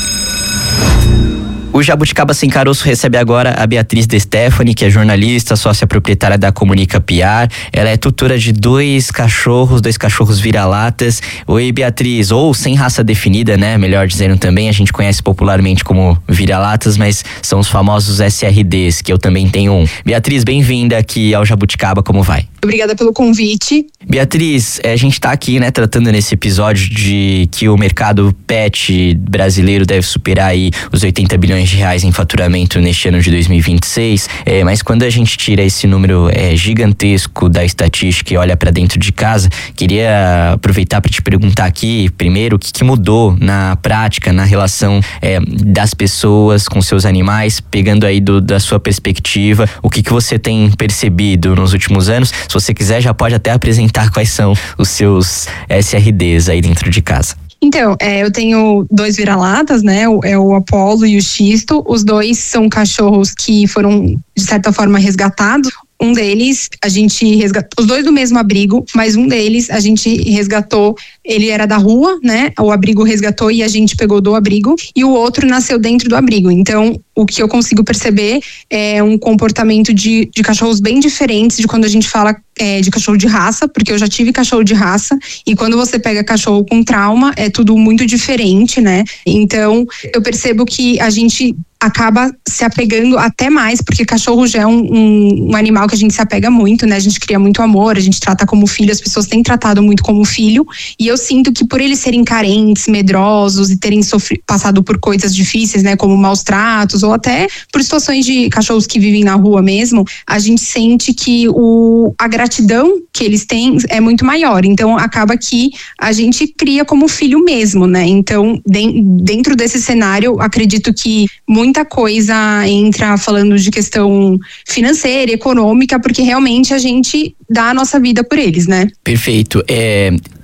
Speaker 3: O Jabuticaba Sem Caroço recebe agora a Beatriz De Stefani, que é jornalista, sócia proprietária da Comunica P R. Ela é tutora de dois cachorros, dois cachorros vira-latas. Oi, Beatriz, ou sem raça definida, né? Melhor dizendo também, a gente conhece popularmente como vira-latas, mas são os famosos S R Ds, que eu também tenho um. Beatriz, bem-vinda aqui ao Jabuticaba, como vai?
Speaker 6: Obrigada pelo convite.
Speaker 3: Beatriz, a gente tá aqui, né, tratando nesse episódio de que o mercado pet brasileiro deve superar aí os oitenta bilhões de reais em faturamento neste ano de dois mil e vinte e seis, é, mas quando a gente tira esse número é, gigantesco da estatística e olha para dentro de casa, queria aproveitar para te perguntar aqui, primeiro, o que, que mudou na prática, na relação é, das pessoas com seus animais, pegando aí do, da sua perspectiva, o que, que você tem percebido nos últimos anos. Se você quiser, já pode até apresentar quais são os seus S R Ds aí dentro de casa.
Speaker 6: Então, é, eu tenho dois vira-latas, né? O, é o Apollo e o Xisto. Os dois são cachorros que foram, de certa forma, resgatados. Um deles, a gente resgatou, os dois do mesmo abrigo, mas um deles a gente resgatou, ele era da rua, né? O abrigo resgatou e a gente pegou do abrigo, e o outro nasceu dentro do abrigo. Então, o que eu consigo perceber é um comportamento de, de cachorros bem diferentes de quando a gente fala é, de cachorro de raça, porque eu já tive cachorro de raça, e quando você pega cachorro com trauma, é tudo muito diferente, né? Então, eu percebo que a gente acaba se apegando até mais, porque cachorro já é um, um, um animal que a gente se apega muito, né? A gente cria muito amor, a gente trata como filho, as pessoas têm tratado muito como filho, e eu sinto que por eles serem carentes, medrosos e terem sofrido, passado por coisas difíceis, né? Como maus tratos, ou até por situações de cachorros que vivem na rua mesmo, a gente sente que o, a gratidão que eles têm é muito maior, então acaba que a gente cria como filho mesmo, né? Então, de, dentro desse cenário, acredito que muito muita coisa entra falando de questão financeira, econômica, porque realmente a gente dá a nossa vida por eles, né?
Speaker 3: Perfeito. É,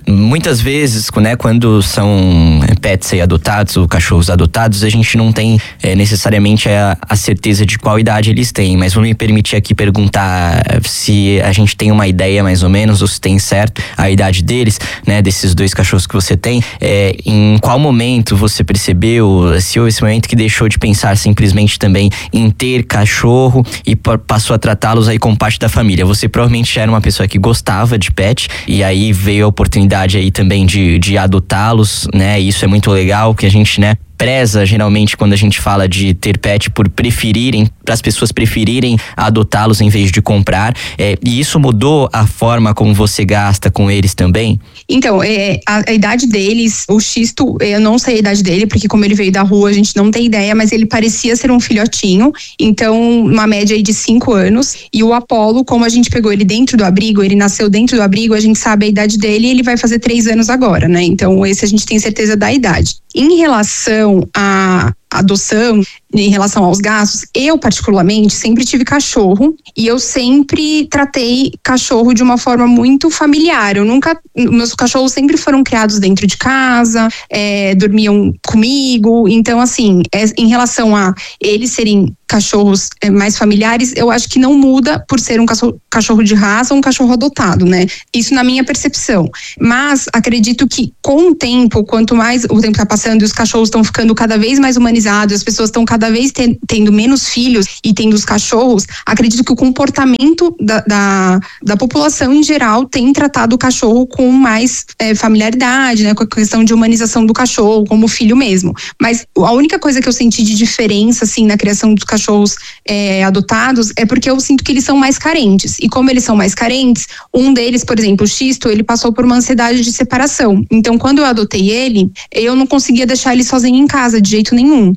Speaker 3: muitas vezes, né, quando são pets aí adotados ou cachorros adotados, a gente não tem é, necessariamente a, a certeza de qual idade eles têm, mas vou me permitir aqui perguntar se a gente tem uma ideia mais ou menos, ou se tem certo a idade deles, né, desses dois cachorros que você tem. É, em qual momento você percebeu, se houve esse momento que deixou de pensar simplesmente também em ter cachorro e passou a tratá-los aí como parte da família? Você provavelmente já era uma pessoa que gostava de pet e aí veio a oportunidade aí também de, de adotá-los, né? E isso é muito legal, que a gente, né, preza geralmente quando a gente fala de ter pet por preferirem, para as pessoas preferirem adotá-los em vez de comprar. É, e isso mudou a forma como você gasta com eles também?
Speaker 6: Então, é, a, a idade deles, o Xisto, eu não sei a idade dele, porque como ele veio da rua, a gente não tem ideia, mas ele parecia ser um filhotinho, então uma média aí de cinco anos. E o Apollo, como a gente pegou ele dentro do abrigo, ele nasceu dentro do abrigo, a gente sabe a idade dele e ele vai fazer três anos agora, né? Então esse a gente tem certeza da idade. Em relação à adoção, em relação aos gastos, eu particularmente sempre tive cachorro e eu sempre tratei cachorro de uma forma muito familiar. Eu nunca, meus cachorros sempre foram criados dentro de casa, é, dormiam comigo. Então, assim, é, em relação a eles serem cachorros é, mais familiares, eu acho que não muda por ser um cachorro, cachorro de raça ou um cachorro adotado, né? Isso na minha percepção. Mas acredito que com o tempo, quanto mais o tempo está passando e os cachorros estão ficando cada vez mais humanizados, as pessoas estão cada vez ten, tendo menos filhos e tendo os cachorros, acredito que o comportamento da, da, da população em geral tem tratado o cachorro com mais é, familiaridade, né? Com a questão de humanização do cachorro, como filho mesmo. Mas a única coisa que eu senti de diferença, assim, na criação dos cachorros é, adotados é porque eu sinto que eles são mais carentes. E como eles são mais carentes, um deles, por exemplo, o Xisto, ele passou por uma ansiedade de separação. Então, quando eu adotei ele, eu não conseguia deixar ele sozinho em casa de jeito nenhum,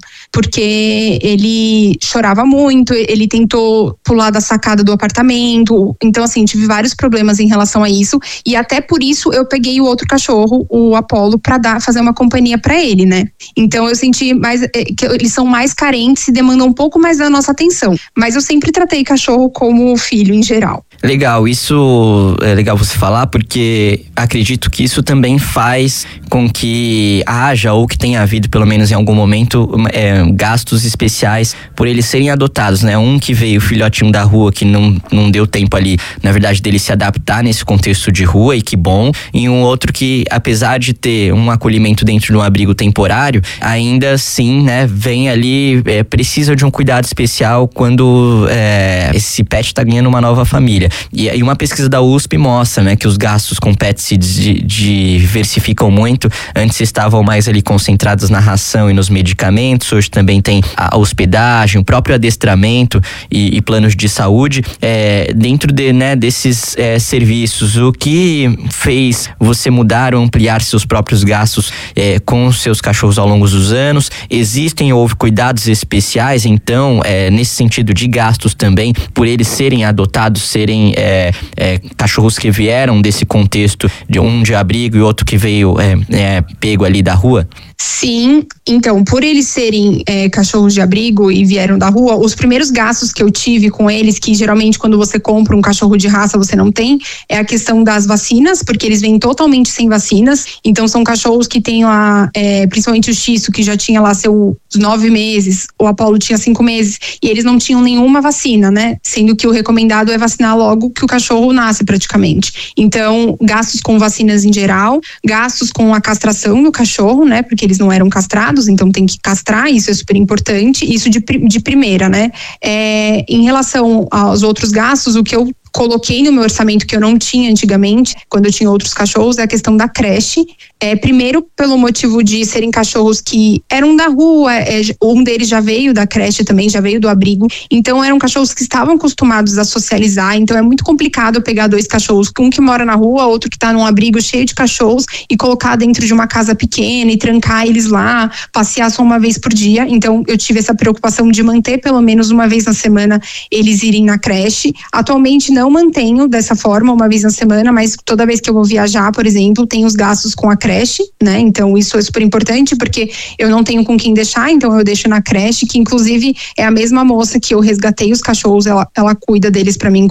Speaker 6: porque ele chorava muito, ele tentou pular da sacada do apartamento. Então, assim, tive vários problemas em relação a isso, e até por isso eu peguei o outro cachorro, o Apollo, para dar, fazer uma companhia para ele, né? Então eu senti mais que eles são mais carentes e demandam um pouco mais da nossa atenção, mas eu sempre tratei cachorro como filho em geral.
Speaker 3: Legal, isso é legal você falar, porque acredito que isso também faz com que haja, ou que tenha havido pelo menos em algum momento, é, gastos especiais por eles serem adotados, né? Um que veio filhotinho da rua, que não, não deu tempo ali, na verdade, dele se adaptar nesse contexto de rua, e que bom, e um outro que, apesar de ter um acolhimento dentro de um abrigo temporário, ainda assim, né, vem ali, é, precisa de um cuidado especial quando é, esse pet tá ganhando uma nova família. E, e uma pesquisa da U S P mostra, né, que os gastos com pets se diversificam muito. Antes estavam mais ali concentrados na ração e nos medicamentos, hoje também tem a hospedagem, o próprio adestramento e, e planos de saúde. É, dentro de, né, desses é, serviços, o que fez você mudar ou ampliar seus próprios gastos é, com os seus cachorros ao longo dos anos? Existem ou houve cuidados especiais, então, é, nesse sentido de gastos também, por eles serem adotados, serem É, é, cachorros que vieram desse contexto, de um de abrigo e outro que veio é, é, pego ali da rua?
Speaker 6: Sim, então, por eles serem é, cachorros de abrigo e vieram da rua, os primeiros gastos que eu tive com eles, que geralmente quando você compra um cachorro de raça você não tem, é a questão das vacinas, porque eles vêm totalmente sem vacinas. Então são cachorros que têm lá, é, principalmente o Xisto, que já tinha lá seus nove meses, o Apollo tinha cinco meses, e eles não tinham nenhuma vacina, né? Sendo que o recomendado é vacinar logo que o cachorro nasce praticamente. Então, gastos com vacinas em geral, gastos com a castração do cachorro, né? Porque eles não eram castrados, então tem que castrar, isso é super importante, isso de, de primeira, né? É, em relação aos outros gastos, o que eu coloquei no meu orçamento, que eu não tinha antigamente, quando eu tinha outros cachorros, é a questão da creche. É, primeiro, pelo motivo de serem cachorros que eram da rua, é, um deles já veio da creche também, já veio do abrigo, então eram cachorros que estavam acostumados a socializar, então é muito complicado pegar dois cachorros, um que mora na rua, outro que está num abrigo cheio de cachorros, e colocar dentro de uma casa pequena e trancar eles lá, passear só uma vez por dia. Então eu tive essa preocupação de manter pelo menos uma vez na semana eles irem na creche. Atualmente não mantenho dessa forma, uma vez na semana, mas toda vez que eu vou viajar, por exemplo, tem os gastos com a creche, né? Então isso é super importante, porque eu não tenho com quem deixar, então eu deixo na creche, que inclusive é a mesma moça que eu resgatei os cachorros, ela, ela cuida deles pra mim quando eu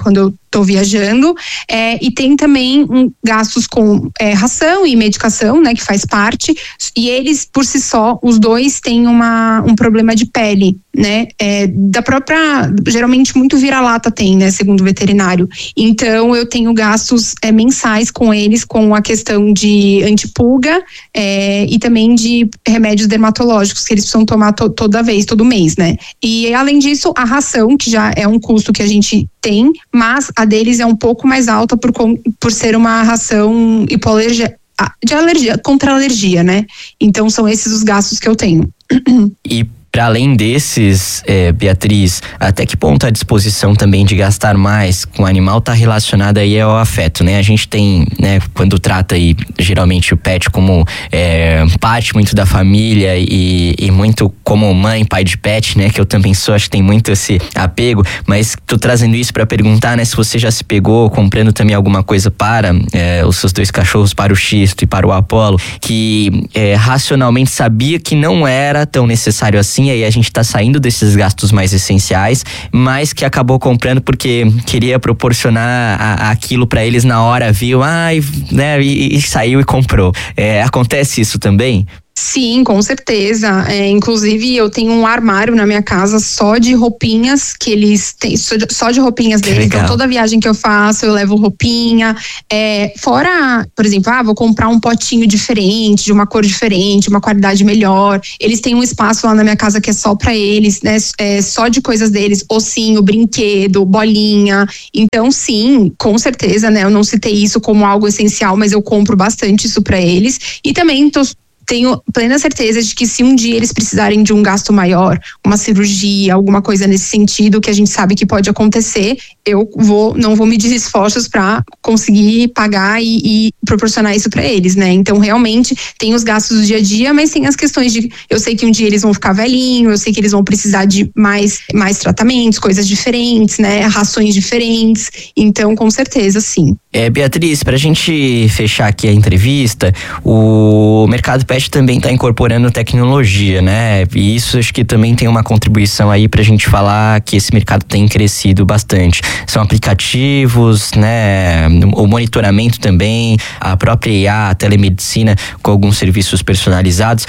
Speaker 6: tô viajando, é, e tem também um, gastos com é, ração e medicação, né, que faz parte, e eles, por si só, os dois têm uma, um problema de pele, né, é, da própria, geralmente muito vira-lata tem, né, segundo o veterinário, então eu tenho gastos é, mensais com eles, com a questão de antipulga é, e também de remédios dermatológicos que eles precisam tomar to, toda vez, todo mês, né, e além disso, a ração, que já é um custo que a gente tem, mas a deles é um pouco mais alta por, por ser uma ração hipoalergia, de alergia, contra alergia, né? Então são esses os gastos que eu tenho.
Speaker 3: E para além desses, é, Beatriz, até que ponto a disposição também de gastar mais com o animal está relacionada aí ao afeto, né? A gente tem, né, quando trata aí geralmente o pet como é, parte muito da família e, e muito como mãe, pai de pet, né? Que eu também sou, acho que tem muito esse apego, mas tô trazendo isso para perguntar, né? Se você já se pegou comprando também alguma coisa para é, os seus dois cachorros, para o Xisto e para o Apolo, que é, racionalmente sabia que não era tão necessário assim, e aí a gente tá saindo desses gastos mais essenciais, mas que acabou comprando porque queria proporcionar a, aquilo para eles na hora, viu, ai, né, e, e saiu e comprou. É, acontece isso também?
Speaker 6: Sim, com certeza. É, inclusive, eu tenho um armário na minha casa só de roupinhas que eles têm, só de roupinhas deles. Então, toda viagem que eu faço, eu levo roupinha. É, fora, por exemplo, ah, vou comprar um potinho diferente, de uma cor diferente, uma qualidade melhor. Eles têm um espaço lá na minha casa que é só pra eles, né? É só de coisas deles, ossinho, brinquedo, bolinha. Então, sim, com certeza, né? Eu não citei isso como algo essencial, mas eu compro bastante isso pra eles. E também tô tenho plena certeza de que se um dia eles precisarem de um gasto maior, uma cirurgia, alguma coisa nesse sentido, que a gente sabe que pode acontecer, eu vou, não vou medir esforços para conseguir pagar e, e proporcionar isso para eles, né? Então, realmente, tem os gastos do dia a dia, mas tem as questões de, eu sei que um dia eles vão ficar velhinhos, eu sei que eles vão precisar de mais, mais tratamentos, coisas diferentes, né? Rações diferentes, então, com certeza, sim.
Speaker 3: É, Beatriz, pra gente fechar aqui a entrevista, o mercado pet também está incorporando tecnologia, né? E isso acho que também tem uma contribuição aí pra gente falar que esse mercado tem crescido bastante. São aplicativos, né? O monitoramento também, a própria I A, a telemedicina com alguns serviços personalizados.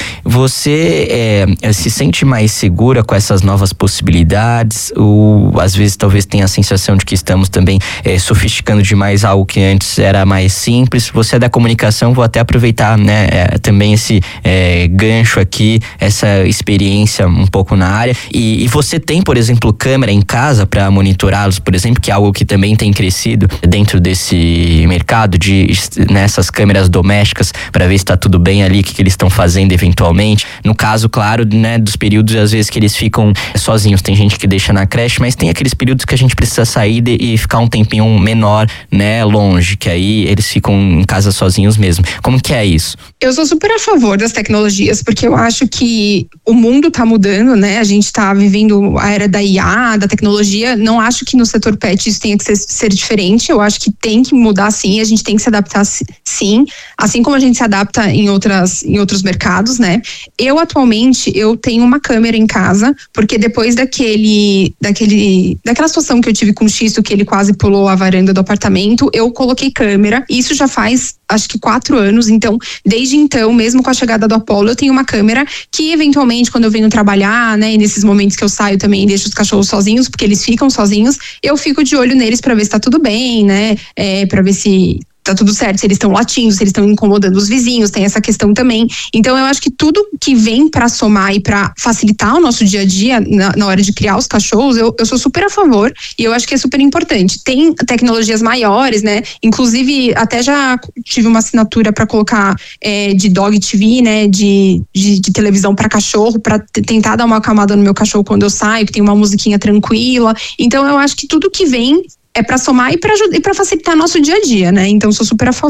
Speaker 3: Você é, se sente mais segura com essas novas possibilidades? Ou às vezes talvez tenha a sensação de que estamos também é, sofisticando demais algo que antes era mais simples? Você é da comunicação, vou até aproveitar, né? É, também esse É, gancho aqui, essa experiência um pouco na área. E, e você tem, por exemplo, câmera em casa para monitorá-los, por exemplo, que é algo que também tem crescido dentro desse mercado de nessas câmeras domésticas para ver se está tudo bem ali, o que, que eles estão fazendo eventualmente. No caso, claro, né, dos períodos às vezes que eles ficam sozinhos. Tem gente que deixa na creche, mas tem aqueles períodos que a gente precisa sair de, e ficar um tempinho menor, né, longe, que aí eles ficam em casa sozinhos mesmo. Como que é isso?
Speaker 6: Eu sou super a favor das tecnologias, porque eu acho que o mundo tá mudando, né? A gente tá vivendo a era da I A, da tecnologia. Não acho que no setor pet isso tenha que ser, ser diferente. Eu acho que tem que mudar sim, a gente tem que se adaptar sim, assim como a gente se adapta em outras, em outros mercados, né? Eu atualmente, eu tenho uma câmera em casa, porque depois daquele, daquele, daquela situação que eu tive com o Xisto, que ele quase pulou a varanda do apartamento, eu coloquei câmera. Isso já faz, acho que quatro anos, então, desde então, mesmo com a chegada do Apolo, eu tenho uma câmera que eventualmente quando eu venho trabalhar, né, e nesses momentos que eu saio também deixo os cachorros sozinhos, porque eles ficam sozinhos, eu fico de olho neles para ver se tá tudo bem, né, é, para ver se tá tudo certo, se eles estão latindo, se eles estão incomodando os vizinhos, tem essa questão também. Então eu acho que tudo que vem para somar e para facilitar o nosso dia a dia na, na hora de criar os cachorros, eu, eu sou super a favor e eu acho que é super importante. Tem tecnologias maiores, né? Inclusive até já tive uma assinatura para colocar é, de Dog T V, né? De, de, de televisão para cachorro, para tentar dar uma acalmada no meu cachorro quando eu saio, que tem uma musiquinha tranquila. Então eu acho que tudo que vem é para somar e para e para facilitar nosso dia a dia, né? Então sou super a favor.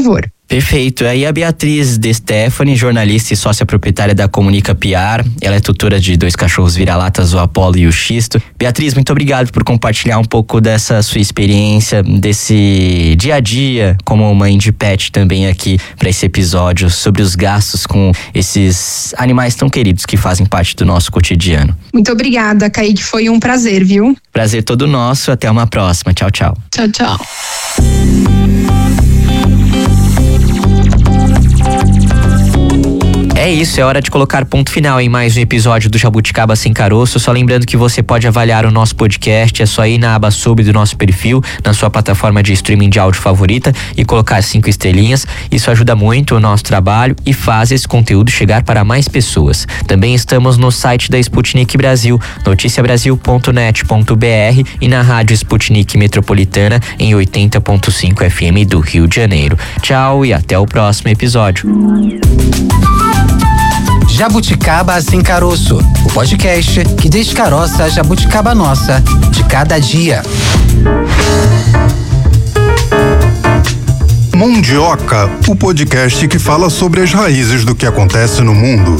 Speaker 3: Perfeito. Aí a Beatriz De Stefani, jornalista e sócia proprietária da Comunica P R, ela é tutora de dois cachorros vira-latas, o Apollo e o Xisto. Beatriz, muito obrigado por compartilhar um pouco dessa sua experiência, desse dia a dia como mãe de pet também aqui para esse episódio sobre os gastos com esses animais tão queridos que fazem parte do nosso cotidiano.
Speaker 6: Muito obrigada, Kaique, foi um prazer, viu?
Speaker 3: Prazer todo nosso, até uma próxima. Tchau, tchau.
Speaker 6: Tchau, tchau.
Speaker 3: É isso, é hora de colocar ponto final em mais um episódio do Jabuticaba Sem Caroço. Só lembrando que você pode avaliar o nosso podcast, é só ir na aba sobre do nosso perfil, na sua plataforma de streaming de áudio favorita e colocar cinco estrelinhas. Isso ajuda muito o nosso trabalho e faz esse conteúdo chegar para mais pessoas. Também estamos no site da Sputnik Brasil, noticia brasil ponto net ponto b r e na rádio Sputnik Metropolitana em oitenta ponto cinco F M do Rio de Janeiro. Tchau e até o próximo episódio.
Speaker 5: Jabuticaba Sem Caroço, o podcast que descaroça a jabuticaba nossa de cada dia.
Speaker 7: Mundioca, o podcast que fala sobre as raízes do que acontece no mundo.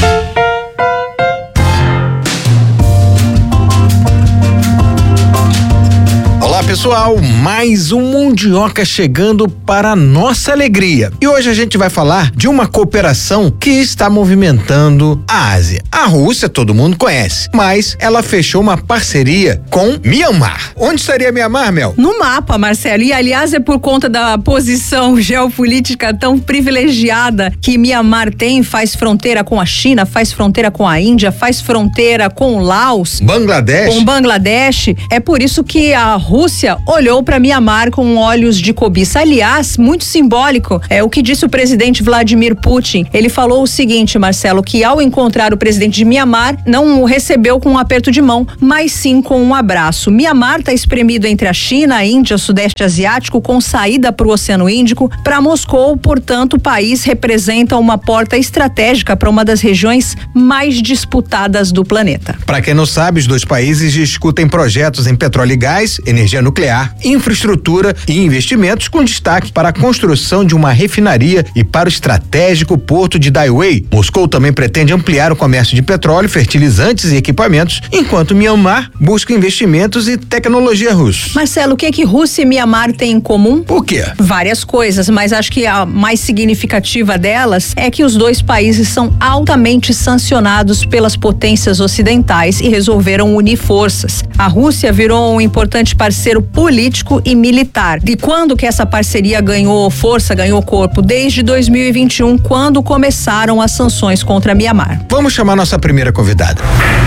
Speaker 8: Olá pessoal, mais um Mundioca chegando para a nossa alegria. E hoje a gente vai falar de uma cooperação que está movimentando a Ásia. A Rússia todo mundo conhece, mas ela fechou uma parceria com Mianmar. Onde estaria Mianmar, Mel?
Speaker 9: No mapa, Marcelo. E aliás é por conta da posição geopolítica tão privilegiada que Mianmar tem, faz fronteira com a China, faz fronteira com a Índia, faz fronteira com o Laos,
Speaker 8: Bangladesh.
Speaker 9: com Bangladesh. É por isso que a Rússia olhou para Mianmar com olhos de cobiça. Aliás, muito simbólico é o que disse o presidente Vladimir Putin. Ele falou o seguinte, Marcelo, que ao encontrar o presidente de Mianmar, não o recebeu com um aperto de mão, mas sim com um abraço. Mianmar está espremido entre a China, a Índia, o Sudeste Asiático, com saída para o Oceano Índico. Para Moscou, portanto, o país representa uma porta estratégica para uma das regiões mais disputadas do planeta.
Speaker 8: Para quem não sabe, os dois países discutem projetos em petróleo e gás, energia nuclear, infraestrutura e investimentos com destaque para a construção de uma refinaria e para o estratégico porto de Daiwei. Moscou também pretende ampliar o comércio de petróleo, fertilizantes e equipamentos, enquanto Mianmar busca investimentos e tecnologia russa.
Speaker 9: Marcelo, o que é que Rússia e Mianmar têm em comum?
Speaker 8: O quê?
Speaker 9: Várias coisas, mas acho que a mais significativa delas é que os dois países são altamente sancionados pelas potências ocidentais e resolveram unir forças. A Rússia virou um importante parceiro político e militar. E quando que essa parceria ganhou força, ganhou corpo? Desde dois mil e vinte e um, quando começaram as sanções contra Mianmar.
Speaker 8: Vamos chamar nossa primeira convidada.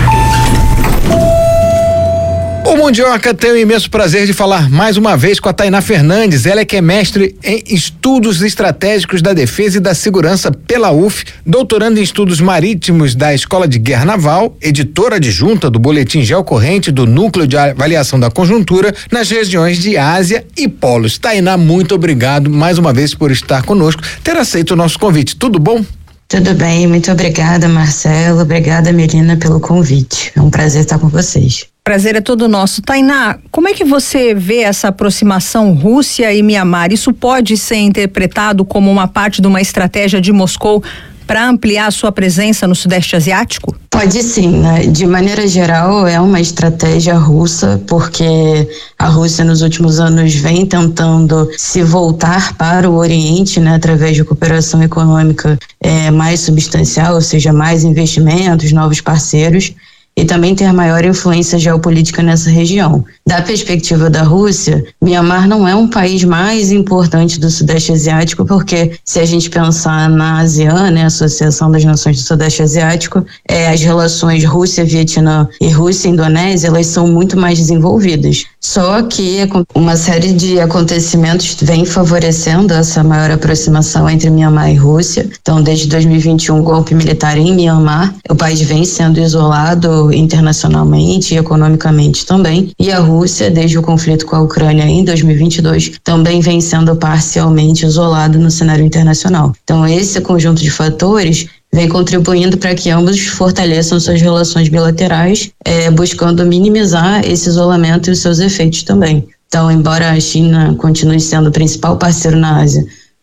Speaker 8: O Mundioca tem o imenso prazer de falar mais uma vez com a Tainá Fernandes. Ela é que é mestre em Estudos Estratégicos da Defesa e da Segurança pela U F, doutorando em Estudos Marítimos da Escola de Guerra Naval, editora adjunta do Boletim Geocorrente do Núcleo de Avaliação da Conjuntura nas regiões de Ásia e Polos. Tainá, muito obrigado mais uma vez por estar conosco, ter aceito o nosso convite. Tudo bom?
Speaker 10: Tudo bem, muito obrigada, Marcelo. Obrigada, Melina, pelo convite. É um prazer estar com vocês.
Speaker 9: Prazer é todo nosso. Tainá, como é que você vê essa aproximação Rússia e Mianmar? Isso pode ser interpretado como uma parte de uma estratégia de Moscou para ampliar a sua presença no Sudeste Asiático?
Speaker 10: Pode sim, né? De maneira geral é uma estratégia russa, porque a Rússia nos últimos anos vem tentando se voltar para o Oriente, né? Através de cooperação econômica é, mais substancial, ou seja, mais investimentos, novos parceiros, e também ter maior influência geopolítica nessa região. Da perspectiva da Rússia, Mianmar não é um país mais importante do Sudeste Asiático, porque se a gente pensar na ASEAN, né, Associação das Nações do Sudeste Asiático, é, as relações Rússia-Vietnã e Rússia-Indonésia, elas são muito mais desenvolvidas. Só que uma série de acontecimentos vem favorecendo essa maior aproximação entre Mianmar e Rússia. Então, desde dois mil e vinte e um, golpe militar em Mianmar, o país vem sendo isolado internacionalmente e economicamente também, e a Rússia, desde o conflito com a Ucrânia em dois mil e vinte e dois, também vem sendo parcialmente isolado no cenário internacional. Então, esse conjunto de fatores vem contribuindo para que ambos fortaleçam suas relações bilaterais, é, buscando minimizar esse isolamento e os seus efeitos também. Então, embora a China continue sendo o principal parceiro na Ásia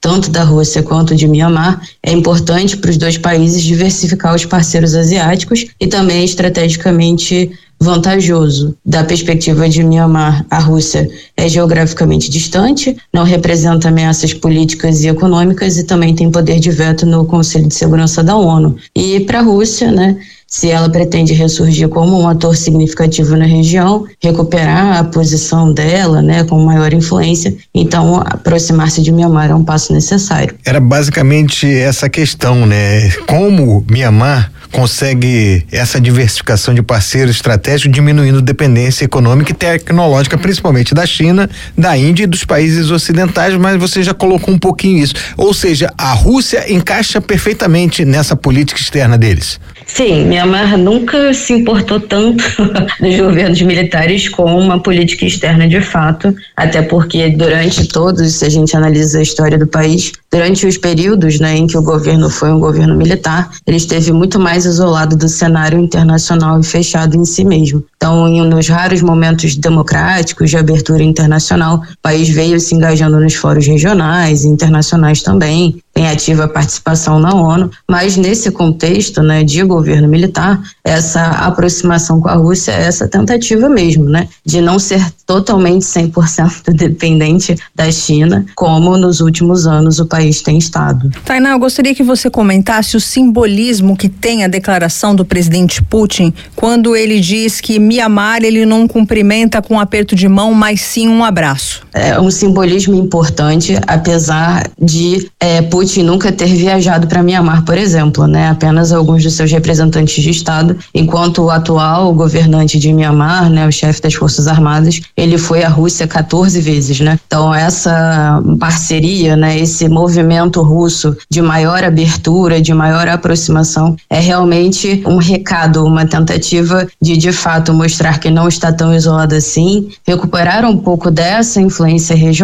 Speaker 10: tanto da Rússia quanto de Mianmar, é importante para os dois países diversificar os parceiros asiáticos e também estrategicamente vantajoso. Da perspectiva de Mianmar, a Rússia é geograficamente distante, não representa ameaças políticas e econômicas e também tem poder de veto no Conselho de Segurança da ONU. E para a Rússia, né, se ela pretende ressurgir como um ator significativo na região, recuperar a posição dela, né, com maior influência, então aproximar-se de Mianmar é um passo necessário.
Speaker 8: Era basicamente essa questão, né? Como Mianmar consegue essa diversificação de parceiros estratégicos, diminuindo dependência econômica e tecnológica, principalmente da China, da Índia e dos países ocidentais, mas você já colocou um pouquinho isso. Ou seja, a Rússia encaixa perfeitamente nessa política externa deles.
Speaker 10: Sim, Mianmar nunca se importou tanto dos governos militares com uma política externa de fato, até porque durante todos, se a gente analisa a história do país, durante os períodos, né, em que o governo foi um governo militar, ele esteve muito mais isolado do cenário internacional e fechado em si mesmo. Então, em, nos raros momentos democráticos de abertura internacional, o país veio se engajando nos fóruns regionais e internacionais também, tem ativa participação na ONU, mas nesse contexto, né, de governo militar, essa aproximação com a Rússia é essa tentativa mesmo, né, de não ser totalmente cem por cento dependente da China, como nos últimos anos o país tem estado.
Speaker 9: Tainá, eu gostaria que você comentasse o simbolismo que tem a declaração do presidente Putin quando ele diz que Mianmar ele não cumprimenta com um aperto de mão, mas sim um abraço.
Speaker 10: É um simbolismo importante, apesar de é, Putin nunca ter viajado para Mianmar, por exemplo, né? Apenas alguns dos seus representantes de Estado, enquanto o atual governante de Mianmar, né, o chefe das Forças Armadas, ele foi à Rússia quatorze vezes, né? Então essa parceria, né, esse movimento russo de maior abertura, de maior aproximação, é realmente um recado, uma tentativa de de fato mostrar que não está tão isolado assim, recuperar um pouco dessa influência regional